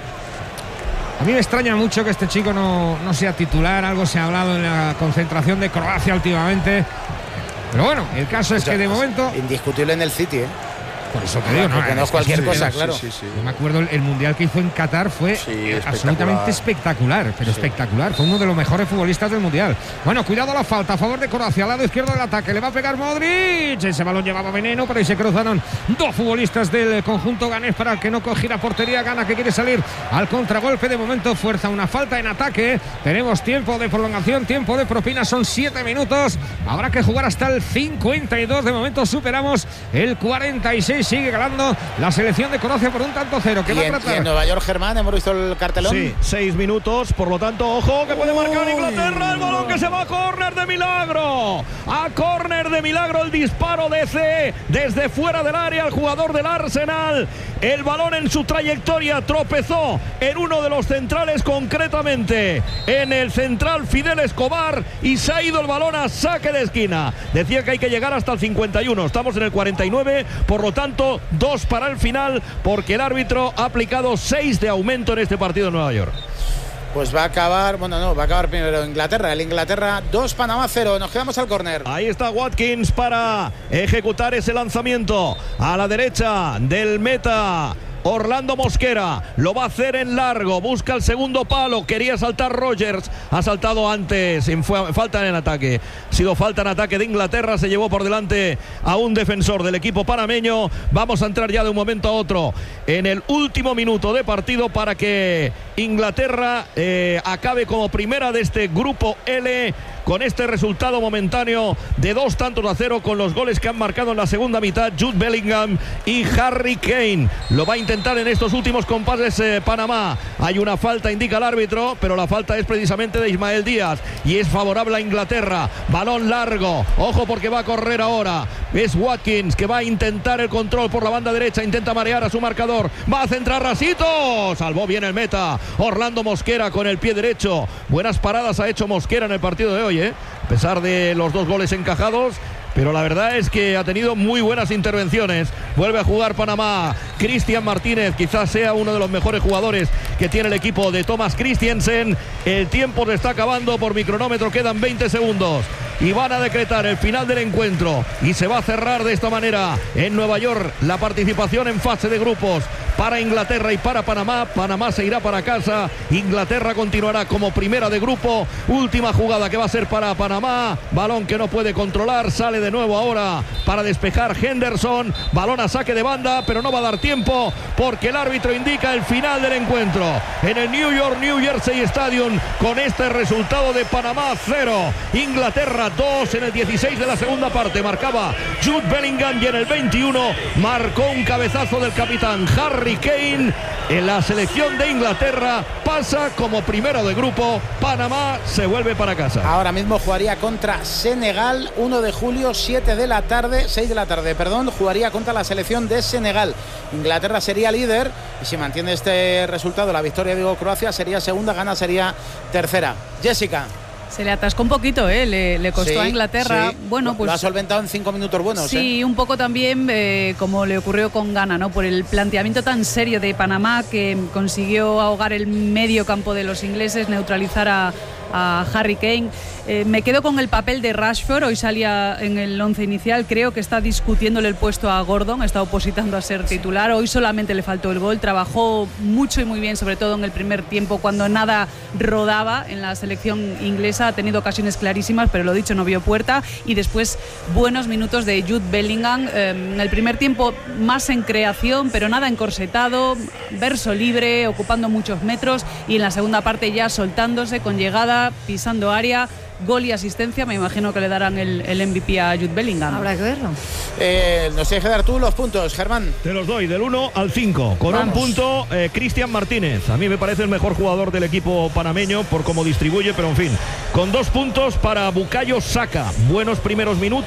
A mí me extraña mucho que este chico no, no sea titular. Algo se ha hablado en la concentración de Croacia últimamente. Pero bueno, el caso es que de momento... Indiscutible en el City, ¿eh? Por eso te digo, no, no es cualquier cosa, claro. Sí, sí, sí. Yo me acuerdo el, el mundial que hizo en Qatar fue sí, absolutamente espectacular, pero sí. espectacular. Fue uno de los mejores futbolistas del mundial. Bueno, cuidado la falta a favor de Croacia, al lado izquierdo del ataque. Le va a pegar Modric. Ese balón llevaba veneno, pero ahí se cruzaron dos futbolistas del conjunto ganés para que no cogiera portería. Gana que quiere salir al contragolpe. De momento fuerza una falta en ataque. Tenemos tiempo de prolongación, tiempo de propina. Son siete minutos. Habrá que jugar hasta el cincuenta y dos. De momento superamos el cuarenta y seis. Sigue ganando la selección de Croacia por un tanto cero. ¿Qué va a tratar? Y en Nueva York, Germán, hemos visto el cartelón. Sí, seis minutos, por lo tanto, ojo, que puede marcar Inglaterra. El balón que se va a córner de milagro. A córner de milagro el disparo de C desde fuera del área al jugador del Arsenal. El balón en su trayectoria tropezó en uno de los centrales, concretamente en el central Fidel Escobar, y se ha ido el balón a saque de esquina. Decía que hay que llegar hasta el cincuenta y uno. Estamos en el cuarenta y nueve, por lo tanto, dos para el final, porque el árbitro ha aplicado seis de aumento en este partido en Nueva York. Pues va a acabar, bueno, no, va a acabar primero Inglaterra. El Inglaterra dos, Panamá cero. Nos quedamos al córner. Ahí está Watkins para ejecutar ese lanzamiento a la derecha del meta. Orlando Mosquera lo va a hacer en largo, busca el segundo palo, quería saltar Rogers, ha saltado antes, fue falta en ataque, ha sido falta en ataque de Inglaterra, se llevó por delante a un defensor del equipo panameño. Vamos a entrar ya de un momento a otro en el último minuto de partido para que Inglaterra eh, acabe como primera de este grupo L, con este resultado momentáneo de dos tantos a cero, con los goles que han marcado en la segunda mitad Jude Bellingham y Harry Kane. Lo va a intentar en estos últimos compases eh, Panamá. Hay una falta, indica el árbitro, pero la falta es precisamente de Ismael Díaz y es favorable a Inglaterra. Balón largo, ojo porque va a correr ahora. Es Watkins que va a intentar el control por la banda derecha, intenta marear a su marcador, va a centrar Rasito, salvó bien el meta Orlando Mosquera con el pie derecho. Buenas paradas ha hecho Mosquera en el partido de hoy, ¿eh? A pesar de los dos goles encajados, pero la verdad es que ha tenido muy buenas intervenciones. Vuelve a jugar Panamá. Cristian Martínez quizás sea uno de los mejores jugadores que tiene el equipo de Thomas Christiansen. El tiempo se está acabando por mi cronómetro, quedan veinte segundos. y van a decretar el final del encuentro y se va a cerrar de esta manera en Nueva York la participación en fase de grupos para Inglaterra y para Panamá. Panamá se irá para casa, Inglaterra continuará como primera de grupo. Última jugada que va a ser para Panamá, balón que no puede controlar, sale de nuevo ahora para despejar Henderson, balón a saque de banda, pero no va a dar tiempo porque el árbitro indica el final del encuentro en el New York New Jersey Stadium con este resultado de Panamá cero, Inglaterra dos. En el dieciséis de la segunda parte marcaba Jude Bellingham y en el veintiuno marcó un cabezazo del capitán Harry Kane. En la selección de Inglaterra pasa como primero de grupo, Panamá se vuelve para casa. Ahora mismo jugaría contra Senegal, uno de julio, siete de la tarde, seis de la tarde, perdón, jugaría contra la selección de Senegal. Inglaterra sería líder y si mantiene este resultado, la victoria, digo, Croacia sería segunda, Ghana sería tercera. Jessica. Se le atascó un poquito, ¿eh? le, le costó sí, a Inglaterra. Sí. Bueno, pues lo ha solventado en cinco minutos buenos. Sí, ¿eh? un poco también eh, como le ocurrió con Ghana, ¿no? Por el planteamiento tan serio de Panamá que consiguió ahogar el medio campo de los ingleses, neutralizar a, a Harry Kane. Eh, me quedo con el papel de Rashford, hoy salía en el once inicial, creo que está discutiéndole el puesto a Gordon, está opositando a ser titular, hoy solamente le faltó el gol, trabajó mucho y muy bien, sobre todo en el primer tiempo cuando nada rodaba en la selección inglesa, ha tenido ocasiones clarísimas, pero lo dicho, no vio puerta, y después buenos minutos de Jude Bellingham, eh, en el primer tiempo más en creación, pero nada encorsetado, verso libre, ocupando muchos metros, y en la segunda parte ya soltándose, con llegada, pisando área, gol y asistencia. Me imagino que le darán el, el M V P a Jude Bellingham. Habrá que verlo. Eh, nos tienes que dar tú los puntos, Germán. Te los doy del uno al cinco. Con Vamos. un punto, eh, Cristian Martínez. A mí me parece el mejor jugador del equipo panameño por cómo distribuye, pero en fin. Con dos puntos para Bukayo Saka. Buenos primeros minutos.